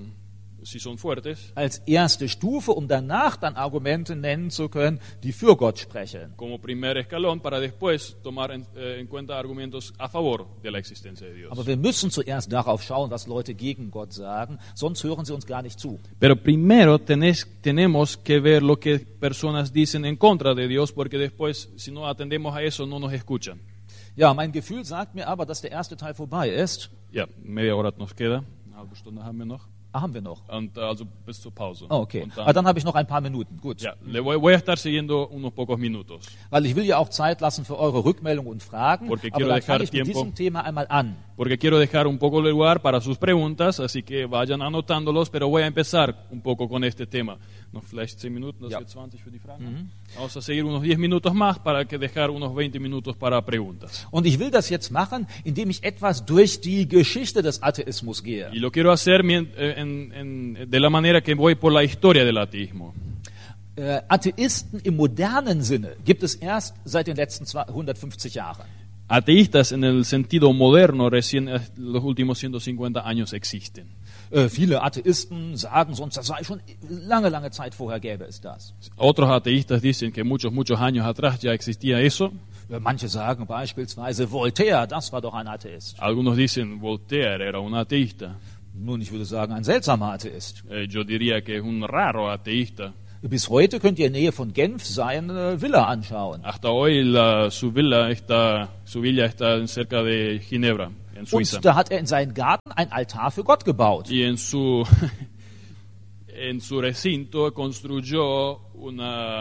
son fuertes. Als erste Stufe, um danach dann Argumente nennen zu können, die für Gott sprechen. Como primer escalón para después tomar en cuenta argumentos a favor de la existencia de Dios. Aber wir müssen zuerst darauf schauen, was Leute gegen Gott sagen, sonst hören sie uns gar nicht zu. Pero primero tenemos que ver lo que personas dicen en contra de Dios, porque después, si no atendemos a eso, no nos escuchan. Ja, mein Gefühl sagt mir aber, dass der erste Teil vorbei ist. Ja, media hora nos queda, eine halbe Stunde haben wir noch. Haben wir noch. Und, also bis zur Pause. Oh, okay. Und Dann habe ich noch ein paar Minuten. Gut. ja, voy a estar siguiendo unos pocos minutos. Weil ich will ja auch Zeit lassen für eure Rückmeldungen und Fragen. Porque Aber quiero dann dejar fange ich mit tiempo. diesem Thema einmal an. porque quiero dejar un poco de lugar para sus preguntas, así que vayan anotándolos, pero voy a empezar un poco con este tema. Noch vielleicht 10 Minuten, das Ja. wird 20 für die Fragen. Vamos a seguir unos 10 minutos más para que dejar unos 20 minutos para preguntas. Und ich will das jetzt machen, indem ich etwas durch die Geschichte des Atheismus gehe. Y lo quiero hacer de la manera que voy por la historia del ateísmo. Atheisten im modernen Sinne gibt es erst seit den letzten 150 Jahren. Ateístas en el sentido moderno recién los últimos 150 años existen. Viele Atheisten sagen sonst, das sei schon lange Zeit vorher gäbe es das. Otros ateístas dicen que muchos años atrás ya existía eso. Manche sagen beispielsweise Voltaire, das war doch ein Atheist. Algunos dicen Voltaire era un ateísta. Nun, ich würde sagen, ein seltsamer Atheist. Yo diría que es un raro ateísta. Bis heute könnt ihr in der Nähe von Genf seine Villa anschauen. Hasta hoy su villa está cerca de Ginebra, en Suiza. Und da hat er in seinen Garten ein Altar für Gott gebaut. Y en su recinto construyó un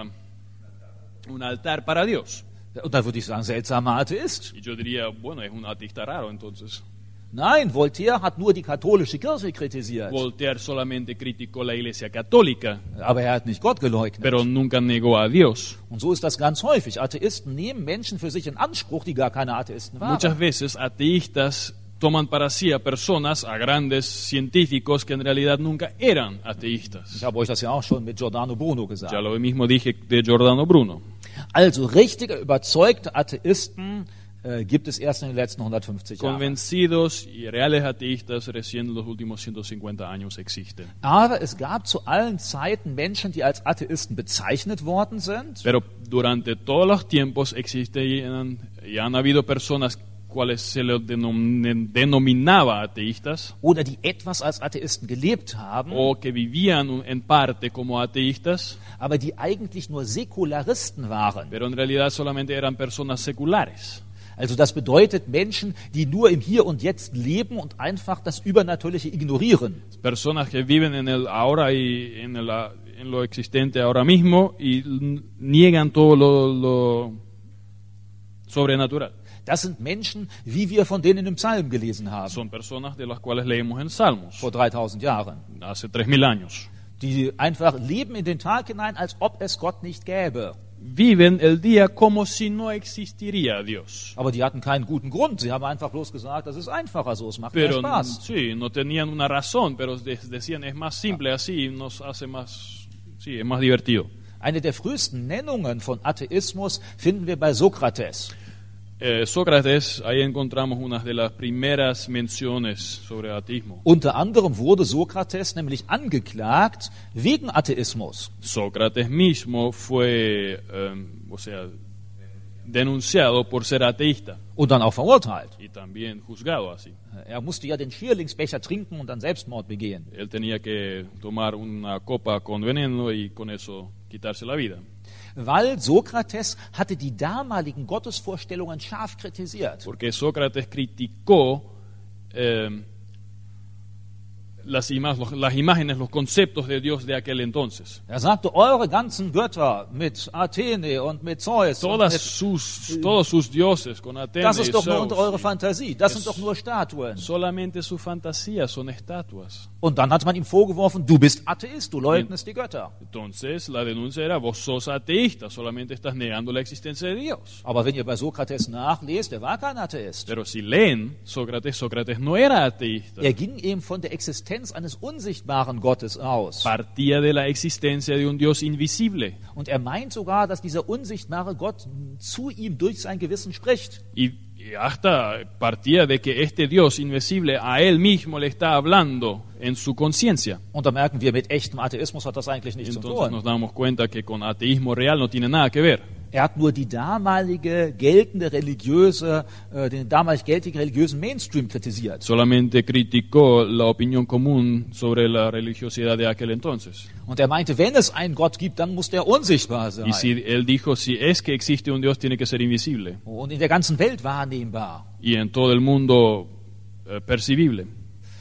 altar para Dios. Und da würde ich sagen, seltsamer Atheist. Y yo diría, bueno, es un ateísta raro entonces. Nein, Voltaire hat nur die katholische Kirche kritisiert. Voltaire solamente criticó la Iglesia Católica, Aber er hat nicht Gott geleugnet. pero nunca negó a Dios. Und so ist das ganz häufig. Atheisten nehmen Menschen für sich in Anspruch, die gar keine Atheisten waren. Muchas veces ateístas toman para sí a personas, a grandes científicos que en realidad nunca eran ateístas. Ich habe euch das ja auch schon mit Giordano Bruno gesagt. Ya lo mismo dije de Giordano Bruno. Also richtige, überzeugte Atheisten gibt es erst in den letzten 150 Jahren. Convencidos y reales ateístas recién en los últimos 150 años existen. Aber es gab zu allen Zeiten Menschen, die als Atheisten bezeichnet worden sind. Pero durante todos los tiempos existen y han habido personas cuales se les denominaba ateístas Oder die etwas als Atheisten gelebt haben, o que vivían en parte como ateístas, aber die eigentlich nur Säkularisten waren. pero en realidad solamente eran personas seculares. Also das bedeutet Menschen, die nur im Hier und Jetzt leben und einfach das Übernatürliche ignorieren. Personas que viven en el ahora y en lo existente ahora mismo y niegan todo lo sobrenatural. Das sind Menschen, wie wir von denen im Psalm gelesen haben, Son personas de las cuales leemos en Salmos vor 3000 Jahren. hace 3000 años. Die einfach leben in den Tag hinein, als ob es Gott nicht gäbe. Viven el día como si no existiría Dios. Aber die hatten keinen guten Grund. Sie haben einfach bloß gesagt, das ist einfacher so, es macht mehr Pero Spaß. sí, no tenían una razón, pero decían es más simple así, nos hace más, sí, es más divertido. Eine der frühesten Nennungen von Atheismus finden wir bei Sokrates. Sócrates, ahí encontramos una de las primeras menciones sobre ateísmo. Unter anderem wurde Sokrates nämlich angeklagt wegen Atheismus. Sócrates mismo fue, denunciado por ser ateísta Und dann auch verurteilt. y también juzgado así. Er musste ja den Schierlingsbecher trinken und dann Selbstmord begehen. Él tenía que tomar una copa con veneno y con eso quitarse la vida. Weil Sokrates hatte die damaligen Gottesvorstellungen scharf kritisiert. Porque Sócrates criticó las imágenes, los conceptos de Dios de aquel entonces. Er sagte, eure ganzen Götter mit Athene und mit Zeus, und mit, Todos sus dioses con Atenas das y ist doch nur Zeus, eure Fantasie, das sind doch nur Statuen. solamente su fantasía son estatuas. Und dann hat man ihm vorgeworfen, du bist Atheist, du leugnest die Götter. Entonces la denuncia era, vos sos ateísta, solamente estás negando la existencia de Dios. Aber wenn ihr bei Sokrates nachlest, er war kein Atheist. Pero si leen Sócrates no era ateísta. Er ging eben von der Existenz eines unsichtbaren Gottes aus. Partía de la existencia de un Dios invisible. Und er meint sogar, dass dieser unsichtbare Gott zu ihm durch sein Gewissen spricht. Y hasta partía de que este Dios invisible a él mismo le está hablando en su conciencia. Und da merken wir, mit echtem Atheismus hat das eigentlich nichts zu Entonces tun. nos damos cuenta que con ateísmo real no tiene nada que ver. Er hat nur die damalige geltende religiöse, den damalig geltigen religiösen Mainstream kritisiert. Solamente criticó la opinión común sobre la religiosidad de aquel entonces. Und er meinte, wenn es einen Gott gibt, dann muss der unsichtbar sein. Y él dijo, si es que existe un Dios, tiene que ser invisible. Und in der ganzen Welt wahrnehmbar. Y en todo el mundo percibible.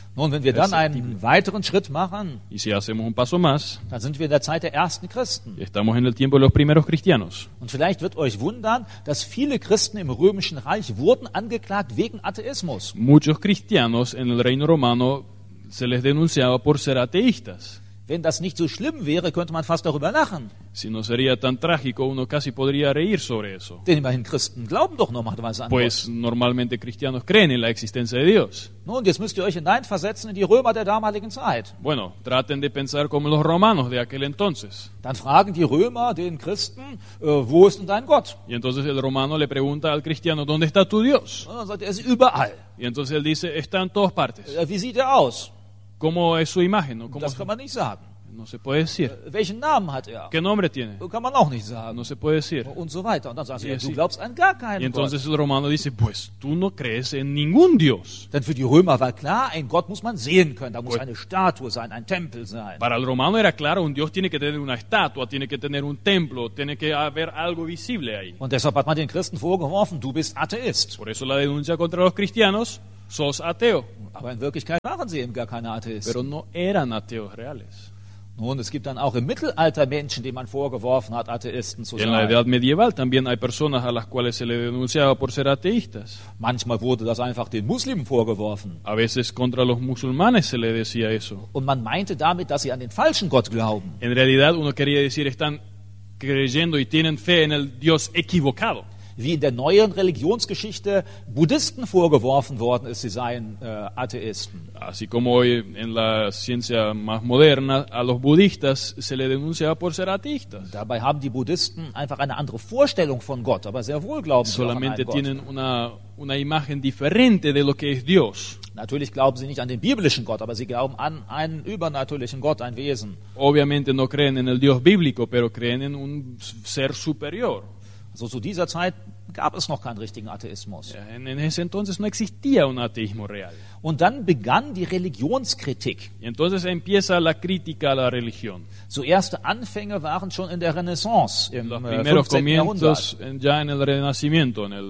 Nun, wenn wir dann einen weiteren Schritt machen, Y si hacemos un paso más, dann sind wir in der Zeit der ersten Christen. estamos en el tiempo de los primeros cristianos. Und vielleicht wird euch wundern, dass viele Christen im Römischen Reich wurden angeklagt wegen Atheismus. Muchos cristianos en el reino romano se les denunciaba por ser ateístas. Wenn das nicht so schlimm wäre, könnte man fast darüber lachen. Si no sería tan trágico, uno casi podría reír sobre eso. Denn immerhin Christen glauben doch normalerweise an Gott. Pues normalmente cristianos creen en la existencia de Dios. Nun, jetzt müsst ihr euch hineinversetzen in die Römer der damaligen Zeit. Bueno, traten de pensar como los romanos de aquel entonces. Dann fragen die Römer den Christen, wo ist denn dein Gott? Y entonces el romano le pregunta al cristiano, ¿dónde está tu Dios? Und dann sagt er ist überall. Y entonces él dice, está en todas partes. Wie sieht er aus? ¿Cómo es su imagen? ¿No? Das kann man nicht sagen. No se puede decir. Welchen Namen hat er? ¿Qué nombre tiene? Kann man auch nicht sagen. No se puede decir. Und so weiter. Und dann sagst du, Ja, du sí. glaubst an gar Y keinen entonces Gott. el romano dice, pues tú no crees en ningún Dios. Denn für die Römer war klar, ein Gott muss man sehen können. Da muss Gut. eine Statue sein, ein Tempel sein. Para el romano era claro, un Dios tiene que tener una estatua, tiene que tener un templo, tiene que haber algo visible ahí. Und deshalb hat man den Christen vorgeworfen, du bist Atheist. Por eso la denuncia contra los cristianos, sos ateo. Aber in Wirklichkeit waren sie eben gar keine Atheisten. Pero no eran ateos reales. Nun, es gibt dann auch im Mittelalter Menschen, denen man vorgeworfen hat, Atheisten zu En la sein. edad medieval también hay personas a las cuales se le denunciaba por ser ateístas. Manchmal wurde das einfach den Muslimen vorgeworfen. A veces contra los musulmanes se le decía eso. Und man meinte damit, dass sie an den falschen Gott glauben. En realidad uno quería decir, están creyendo y tienen fe en el Dios equivocado. Wie in der neueren Religionsgeschichte Buddhisten vorgeworfen worden ist, sie seien Atheisten. Así como hoy en la ciencia más moderna a los budistas se le denunciaba por ser ateístas. Dabei haben die Buddhisten einfach eine andere Vorstellung von Gott, aber sehr wohl glauben sie auch an Solamente einen Gott. tienen una imagen diferente de lo que es Dios. Natürlich glauben sie nicht an den biblischen Gott, aber sie glauben an einen übernatürlichen Gott, ein Wesen. Obviamente no creen en el Dios bíblico, pero creen en un ser superior. Also zu dieser Zeit gab es noch keinen richtigen Atheismus. En ese entonces no existía un ateísmo real. Und dann begann die Religionskritik. Y entonces empieza la crítica a la religión. So erste Anfänge waren schon in der Renaissance im Los primeros 15. Jahrhundert. comienzos ya en el Renacimiento, en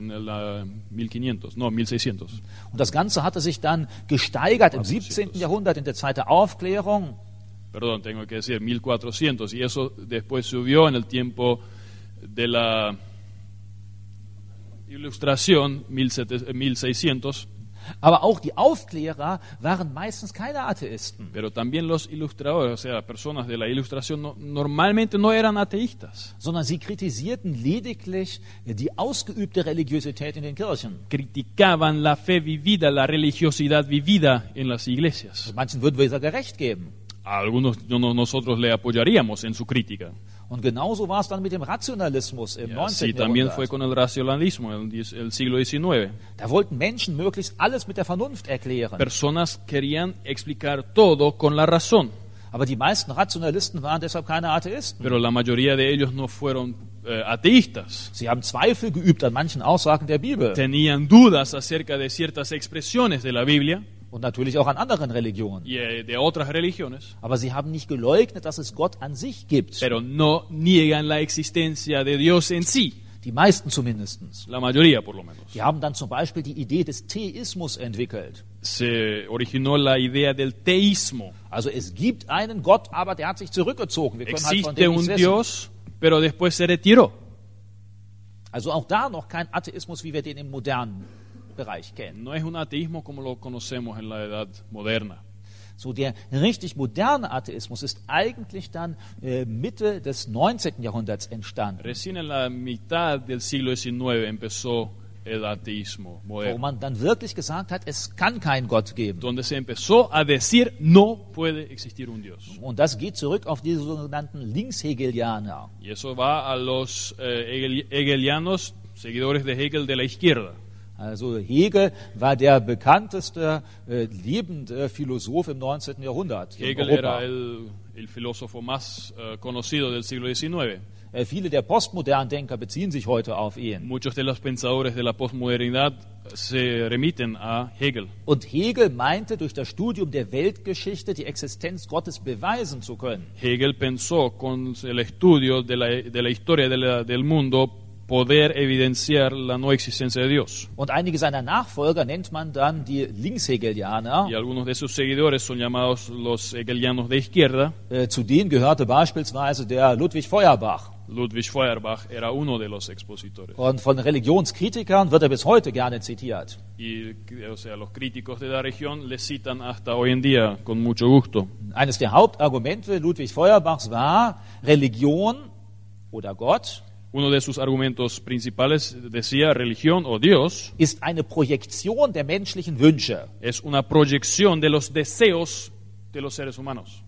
el 1500, no, 1600. Und das Ganze hatte sich dann gesteigert im 17. Jahrhundert in der Zeit der Aufklärung. Perdón, tengo que decir 1400. Y eso después subió en el tiempo de la Ilustración, 1600. Aber auch die Aufklärer waren meistens keine Atheisten. Pero también los ilustradores, o sea, personas de la Ilustración, normalmente no eran ateístas. Sondern sie kritisierten lediglich die ausgeübte Religiosität in den Kirchen. Criticaban la fe vivida, la religiosidad vivida en las iglesias. Manchen würden wir sogar recht geben. A algunos nosotros le apoyaríamos en su crítica. Und genauso war es dann mit dem Rationalismus im Y 19. así también fue Jahrhundert. con el racionalismo en el siglo XIX. Da wollten Menschen möglichst alles mit der Vernunft erklären. Personas querían explicar todo con la razón, Aber die meisten Rationalisten waren deshalb keine Atheisten. pero la mayoría de ellos no fueron ateístas. Sie haben Zweifel geübt an manchen Aussagen der Bibel Tenían dudas acerca de ciertas expresiones de la Biblia und natürlich auch an anderen Religionen. y de otras religiones, Aber sie haben nicht geleugnet, dass es Gott an sich gibt. pero no niegan la existencia de Dios en sí, Die meisten zumindest. la mayoría por lo menos. Die haben dann zum Beispiel die Idee des Theismus entwickelt. Se originó la idea del teísmo. Also es gibt einen Gott, aber der hat sich zurückgezogen. Wir können halt von Existe dem un nichts wissen. Dios, pero después se retiró. Also auch da noch kein Atheismus, wie wir den im modernen Bereich kennen. No es un ateísmo como lo conocemos en la edad moderna. So der richtig moderne Atheismus ist eigentlich dann Mitte des 19. Jahrhunderts entstanden, Recién en la mitad del siglo XIX empezó el ateísmo wo moderno, man dann wirklich gesagt hat, es kann keinen Gott geben. donde se empezó a decir no puede existir un Dios. Und das geht zurück auf diese sogenannten Linkshegelianer. Y eso va a los hegelianos, seguidores de Hegel de la izquierda. Also Hegel war der bekannteste lebende Philosoph im 19. Jahrhundert in Hegel Europa. era el filósofo más conocido del siglo XIX. Viele der postmodernen Denker beziehen sich heute auf ihn. Muchos de los pensadores de la posmodernidad se remiten a Hegel. Und Hegel meinte, durch das Studium der Weltgeschichte die Existenz Gottes beweisen zu können. Hegel pensó con el estudio de la historia del mundo poder evidenciar la no existencia de Dios. Und einige seiner Nachfolger nennt man dann die Linkshegelianer. Y algunos de sus seguidores son llamados los hegelianos de izquierda. Zu denen gehörte beispielsweise der Ludwig Feuerbach. Ludwig Feuerbach era uno de los expositores. Und von Religionskritikern wird er bis heute gerne zitiert. Y, o sea, los críticos de la región le citan hasta hoy en día con mucho gusto. Eines der Hauptargumente Ludwig Feuerbachs war, Religion oder Gott Uno de sus argumentos principales decía, religión o Dios ist eine Projektion der menschlichen Wünsche. es una proyección de los deseos de los seres humanos.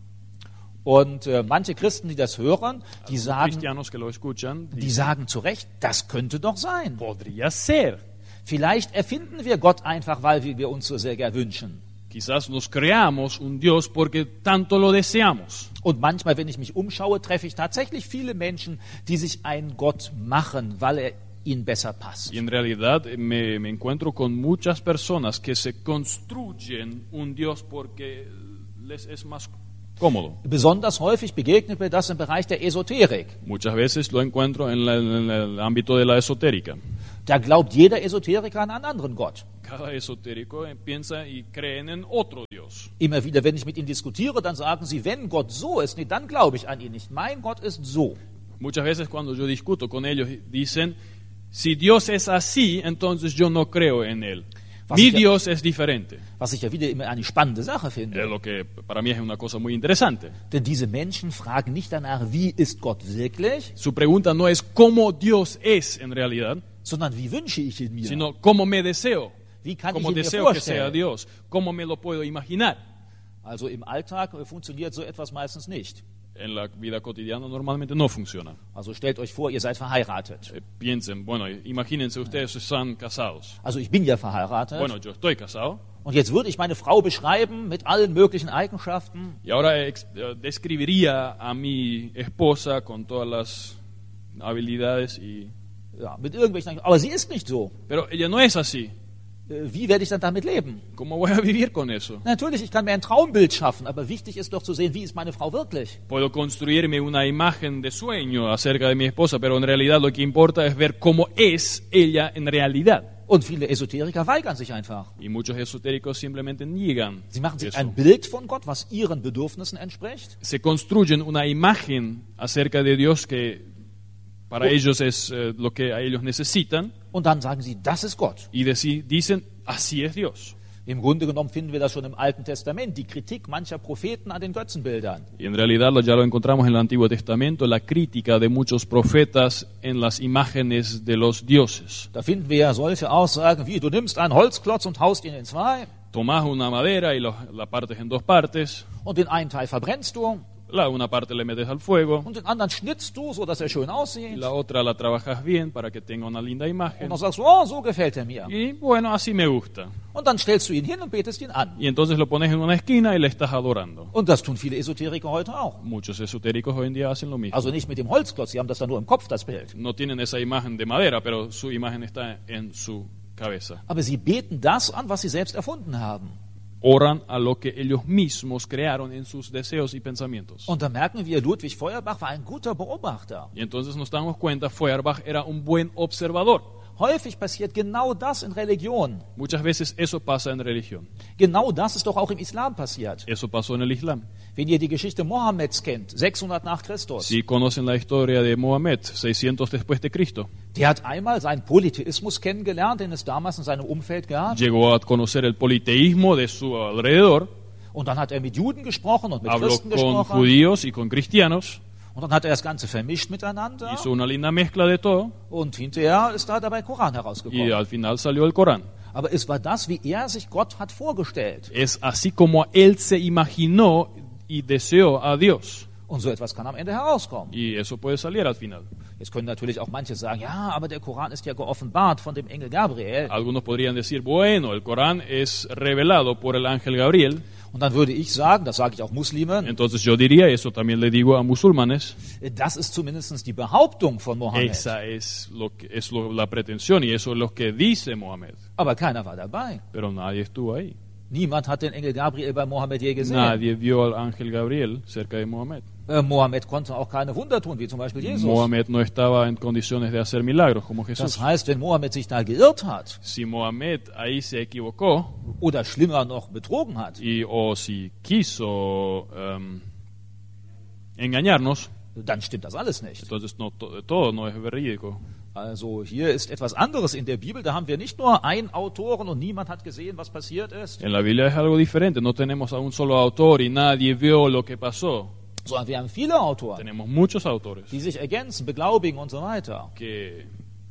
Und manche Christen, die das hören, die sagen, Cristianos que lo escuchan, die sagen zu Recht, das könnte doch sein. podría ser. Vielleicht erfinden wir Gott einfach, weil wir uns so sehr gern wünschen. Quizás nos creamos un Dios porque tanto lo deseamos. Und manchmal, wenn ich mich umschaue, treffe ich tatsächlich viele Menschen, die sich einen Gott machen, weil er ihnen besser passt. Y en realidad me encuentro con muchas personas que se construyen un Dios porque les es más cómodo. Besonders häufig begegnet mir das im Bereich der Esoterik. Muchas veces lo encuentro en el ámbito de la esotérica. Da glaubt jeder Esoteriker an einen anderen Gott. Cada esotérico piensa y cree en otro Dios. Immer wieder, wenn ich mit ihnen diskutiere, dann sagen sie, wenn Gott so ist, nee, dann glaube ich an ihn nicht. Mein Gott ist so. Muchas veces cuando yo discuto con ellos dicen, si Dios es así, entonces yo no creo en él. Mi Dios es diferente. Was ich ja wieder immer eine spannende Sache finde. Lo que para mí es una cosa muy interesante. Denn diese Menschen fragen nicht danach, wie ist Gott wirklich, Su pregunta no es cómo Dios es en realidad, sondern wie wünsche ich ihn mir? sino cómo me deseo. Wie kann Cómo ich ihn mir deseo que sea vorstellen? Dios. Cómo me lo puedo imaginar. Also im Alltag funktioniert so etwas meistens nicht. En la vida cotidiana normalmente no funciona. Also stellt euch vor, ihr seid verheiratet. Piensen, bueno, imagínense ustedes están casados. Also ich bin ja verheiratet. Bueno, yo estoy casado. Und jetzt würde ich meine Frau beschreiben mit allen möglichen Eigenschaften. Y ahora describiría a mi esposa con todas las habilidades y... Ja, mit irgendwelchen. Aber sie ist nicht so. Pero ella no es así. Wie werde ich dann damit leben? ¿Cómo voy a vivir con eso? Natürlich, ich kann mir ein Traumbild schaffen, aber wichtig ist doch zu sehen, wie ist meine Frau wirklich. Puedo construirme una imagen de sueño acerca de mi esposa, pero en realidad lo que importa es ver cómo es ella en realidad. Und viele Esoteriker weigern sich einfach. Y muchos esotéricos simplemente niegan Sie machen sich eso. ein Bild von Gott, was ihren Bedürfnissen entspricht. Se construyen una imagen acerca de Dios que para ellos es lo que a ellos necesitan. Und dann sagen sie, das ist Gott. Y dicen, así es Dios. Im Grunde genommen finden wir das schon im Alten Testament, die Kritik mancher Propheten an den Götzenbildern. Y en realidad ya lo encontramos en el Antiguo Testamento, la crítica de muchos profetas en las imágenes de los dioses. Da finden wir ja solche Aussagen wie, du nimmst einen Holzklotz und haust ihn in zwei Tomás una madera y la partes en dos partes, und den einen Teil verbrennst du una parte le metes al fuego und den anderen schnitzt du, so dass er schön y aussieht. la otra la trabajas bien para que tenga una linda Und imagen. dann sagst du, oh, so gefällt er mir. Y bueno, así me gusta. Und dann stellst du ihn hin und betest ihn an. Y entonces lo pones en una esquina y le estás adorando. Und das tun viele Esoteriker heute auch. Muchos esotéricos hoy en día hacen lo mismo. Also nicht mit dem Holzklotz, sie haben das dann nur im Kopf, das Bild. No tienen esa imagen de madera, pero su imagen está en su cabeza. Aber sie beten das an, was sie selbst erfunden haben. Oran a lo que ellos mismos crearon en sus deseos y pensamientos. Und da merken wir, Ludwig Feuerbach war ein guter Beobachter. Y entonces nos damos cuenta, Feuerbach era un buen observador. Häufig passiert genau das in Religion. Muchas veces eso pasa en religión. Genau das ist doch auch im Islam passiert. Eso pasó en el Islam. Wenn ihr die Geschichte Mohammeds kennt, 600 nach Christus, Si conocen la historia de Mohammed, 600 después de Cristo, der hat einmal seinen Polytheismus kennengelernt, den es damals in seinem Umfeld gab. llegó a conocer el politeísmo de su alrededor, Und dann hat er mit Juden gesprochen und mit habló Christen con gesprochen. judíos y con cristianos, Und dann hat er das Ganze vermischt miteinander. hizo una linda mezcla de todo Und hinterher ist da dabei Koran y herausgekommen. al final salió el Corán. Aber es war das, wie er sich Gott hat vorgestellt. Es así como él se imaginó y deseó a Dios. Und so etwas kann am Ende herauskommen. Y eso puede salir al final. Jetzt können natürlich auch manche sagen, ja, aber der Koran ist ja geoffenbart von dem Engel Gabriel. Algunos podrían decir, bueno, el Corán es revelado por el ángel Gabriel. Und dann würde ich sagen, das sage ich auch Muslimen, Entonces yo diría, eso también le digo a musulmanes, das ist zumindest die Behauptung von Mohammed. esa es la pretensión y eso es lo que dice Mohammed. Aber keiner war dabei. Pero nadie estuvo ahí. Niemand hat den Engel Gabriel bei Mohammed je gesehen. Nadie vio al ángel Gabriel cerca de Mohamed. Mohammed konnte auch keine Wunder tun, wie zum Beispiel Jesus. Mohamed no estaba en condiciones de hacer milagros como Jesús. Das heißt, wenn Mohammed sich da geirrt hat Si Mohamed ahí se equivocó oder schlimmer noch betrogen hat, o si quiso engañarnos, dann stimmt das alles nicht. entonces todo no es verídico. Also hier ist etwas anderes in der Bibel. Da haben wir nicht nur einen Autoren und niemand hat gesehen, was passiert ist, En la Biblia es algo diferente. No tenemos a un solo autor y nadie vio lo que pasó. sondern wir haben viele Autoren, Tenemos muchos autores die sich ergänzen, beglaubigen und so weiter. que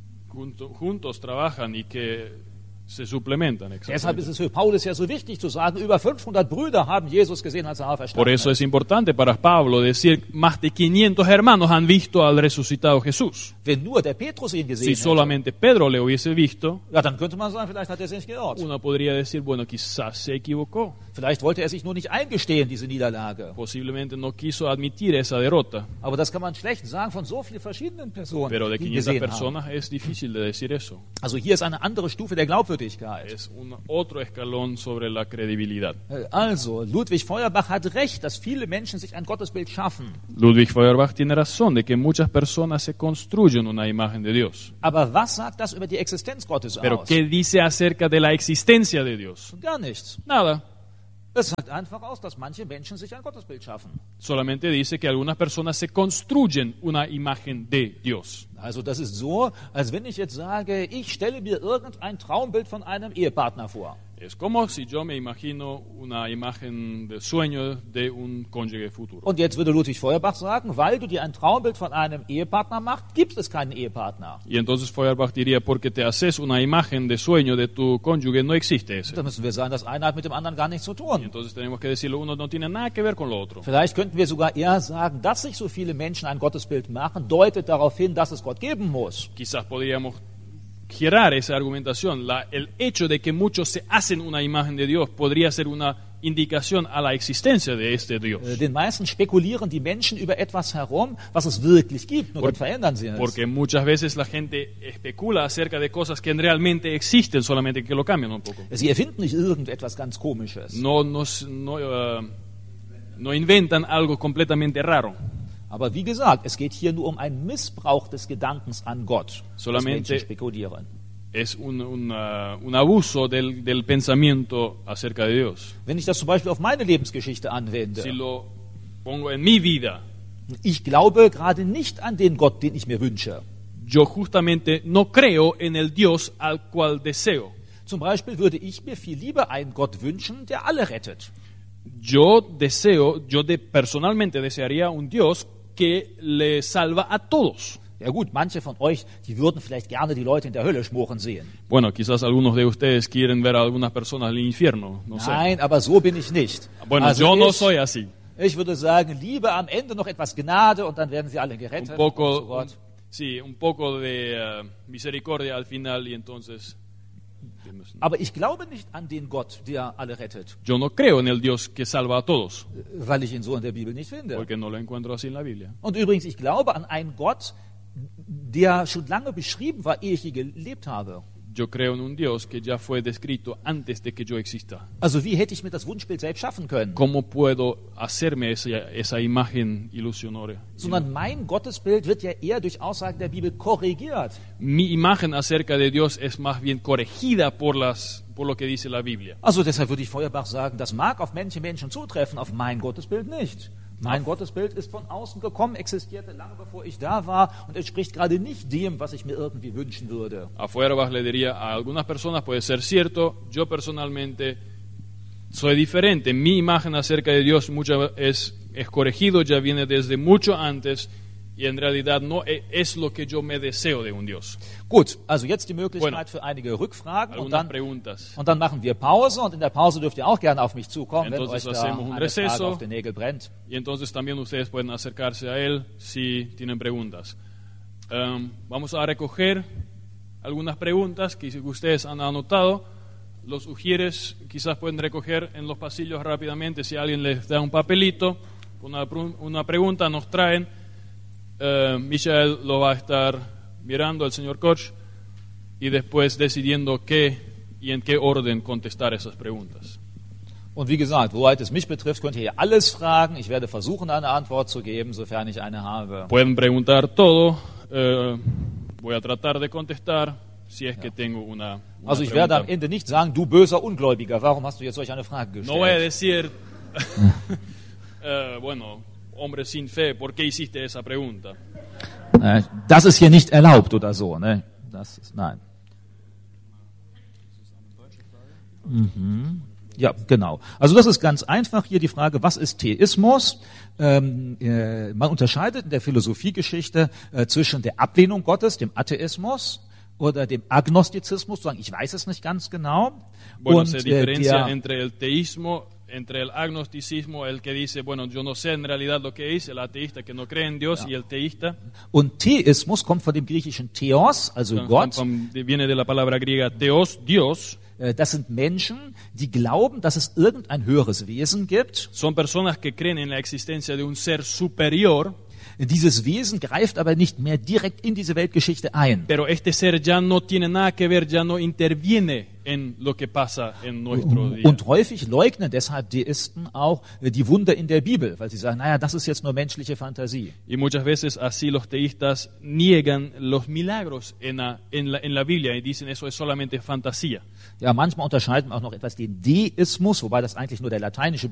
juntos trabajan y que se suplementan. Deshalb ist es für Paulus ja so wichtig zu sagen, über 500 Brüder haben Jesus gesehen, als er Por auferstanden eso ist. es importante para Pablo decir más de 500 hermanos han visto al resucitado Jesús. Wenn nur der Petrus ihn gesehen Si hätte, solamente Pedro le hubiese visto, ja, dann könnte man sagen, vielleicht hat er sich geirrt. uno podría decir, bueno, quizás se equivocó. Vielleicht wollte er sich nur nicht eingestehen, diese Niederlage. Posiblemente no quiso admitir esa derrota. Aber das kann man schlecht sagen von so vielen verschiedenen Personen, Pero de die ihn 500 gesehen haben. personas es difícil de decir eso. Also hier ist eine andere Stufe der Glaubwürdigkeit. Es otro escalón sobre la credibilidad. Also, Ludwig Feuerbach hat recht, dass viele Menschen sich ein Gottesbild schaffen. Ludwig Feuerbach tiene razón de que muchas personas se construyen una imagen de Dios. Aber was sagt das über die Existenz Gottes Pero aus? ¿qué dice acerca de la existencia de Dios? Gar nichts. Nada. Es sagt einfach aus, dass manche Menschen sich ein Gottesbild schaffen. Solamente dice que algunas personas se construyen una imagen de Dios. Also das ist so, als wenn ich jetzt sage, ich stelle mir irgendein Traumbild von einem Ehepartner vor. Es como si yo me imagino una imagen de sueño de un cónyuge futuro. Und jetzt würde Ludwig Feuerbach sagen, weil du dir ein Traumbild von einem Ehepartner machst, gibt es keinen Ehepartner. Y entonces Feuerbach diría, porque te haces una imagen de sueño de tu cónyuge, no existe ese. Da müssen wir sagen, das eine hat mit dem anderen gar nichts zu Y tun. entonces tenemos que decirlo, uno no tiene nada que ver con lo otro. Vielleicht könnten wir sogar eher sagen, dass sich so viele Menschen ein Gottesbild machen, deutet darauf hin, dass es Gott geben muss. Quizás podríamos girar esa argumentación. El hecho de que muchos se hacen una imagen de Dios podría ser una indicación a la existencia de este Dios. Den meisten spekulieren die Menschen über etwas herum, was es wirklich gibt, nur dann verändern sie es. Porque muchas veces la gente especula acerca de cosas que realmente existen, solamente que lo cambian un poco. Sie erfinden nicht irgendetwas ganz Komisches. No inventan algo completamente raro. Aber wie gesagt, es geht hier nur um einen Missbrauch des Gedankens an Gott, dass Solamente Menschen spekulieren. Es un abuso del pensamiento acerca de Dios. Wenn ich das zum Beispiel auf meine Lebensgeschichte anwende, Si lo pongo en mi vida, ich glaube gerade nicht an den Gott, den ich mir wünsche. yo justamente no creo en el Dios al cual deseo. Zum Beispiel würde ich mir viel lieber einen Gott wünschen, der alle rettet. Personalmente desearía un Dios que le salva a todos. Ja gut, manche von euch, die würden vielleicht gerne die Leute in der Hölle schmoren sehen. Bueno, quizás algunos de ustedes quieren ver a algunas personas en el infierno, no sé. Nein, aber so bin ich nicht. Bueno, Also yo no soy así. ich würde sagen, lieber am Ende noch etwas Gnade und dann werden sie alle gerettet. zu Gott. Un poco de misericordia al final y entonces... Aber ich glaube nicht an den Gott, der alle rettet, Yo no creo en el Dios que salva a todos, weil ich ihn so in der Bibel nicht finde. porque no lo encuentro así en la Biblia. Und übrigens, ich glaube an einen Gott, der schon lange beschrieben war, ehe ich je gelebt habe. Yo creo en un Dios que ya fue descrito antes de que yo exista. Also wie hätte ich mir das Wunschbild selbst schaffen können? ¿Cómo puedo hacerme esa imagen ilusionore? Sondern mein Gottesbild wird ja eher durch Aussagen der Bibel korrigiert. Mi imagen acerca de Dios es más bien corregida por lo que dice la Biblia. Also deshalb würde ich Feuerbach sagen, das mag auf manche Menschen zutreffen, auf mein Gottesbild nicht. Mein Gottesbild ist von außen gekommen, existierte lange bevor ich da war und entspricht gerade nicht dem, was ich mir irgendwie wünschen würde. A Feuerbach le diría, a algunas personas puede ser cierto, yo personalmente soy diferente. Mi imagen acerca de Dios es corregido, ya viene desde mucho antes y en realidad no es lo que yo me deseo de un Dios. Gut, also jetzt die Möglichkeit Bueno, für einige Rückfragen und Algunas dann, preguntas. und dann machen wir Pause und in der Pause dürft ihr auch gerne auf mich zukommen, wenn euch Entonces da hacemos un eine Frage receso. auf den Nägel brennt. Y entonces también ustedes pueden acercarse a él si tienen preguntas. Vamos a recoger algunas preguntas que ustedes han anotado. Los ujieres quizás pueden recoger en los pasillos rápidamente. Si alguien les da un papelito, una pregunta, nos traen. Michael lo va a estar mirando, el señor Koch, y después decidiendo qué y en qué orden contestar esas preguntas. Und wie gesagt, soweit es mich betrifft, könnt ihr hier alles fragen. Ich werde versuchen, eine Antwort zu geben, sofern ich eine habe. Pueden preguntar todo, voy a tratar de contestar si es que tengo una Also ich werde am pregunta. Ende nicht sagen, du böser Ungläubiger, warum hast du jetzt solch eine Frage No voy a gestellt? decir, bueno, hombre sin fe, ¿por qué hiciste esa pregunta? Das ist hier nicht erlaubt oder so. Ne? Das ist, nein. Ja, genau. Also das ist ganz einfach hier die Frage, was ist Theismus? Man unterscheidet in der Philosophiegeschichte zwischen der Ablehnung Gottes, dem Atheismus, oder dem Agnostizismus, zu sagen, ich weiß es nicht ganz genau. Bueno, Und se diferencia entre el teísmo, entre el agnosticismo, el que dice, bueno, yo no sé en realidad lo que es, el ateísta que no cree en Dios, y el teísta. und Theismus kommt von dem griechischen Theos, also Gott. Viene de la palabra griega theos, Dios. Das sind Menschen, die glauben, dass es irgendein höheres Wesen gibt. Son personas que creen en la existencia de un ser superior. Dieses Wesen greift aber nicht mehr direkt in diese Weltgeschichte ein. Pero este ser ya no tiene nada que ver, ya no interviene en lo que pasa en nuestro día. Und häufig leugnen deshalb Deisten auch die Wunder in der Bibel, weil sie sagen, naja, das ist jetzt nur menschliche Fantasie. Y muchas veces así los teístas niegan los milagros en la Biblia y dicen eso es solamente fantasía. Ja, manchmal unterscheiden wir auch noch etwas den Deismus, wobei das eigentlich nur der lateinische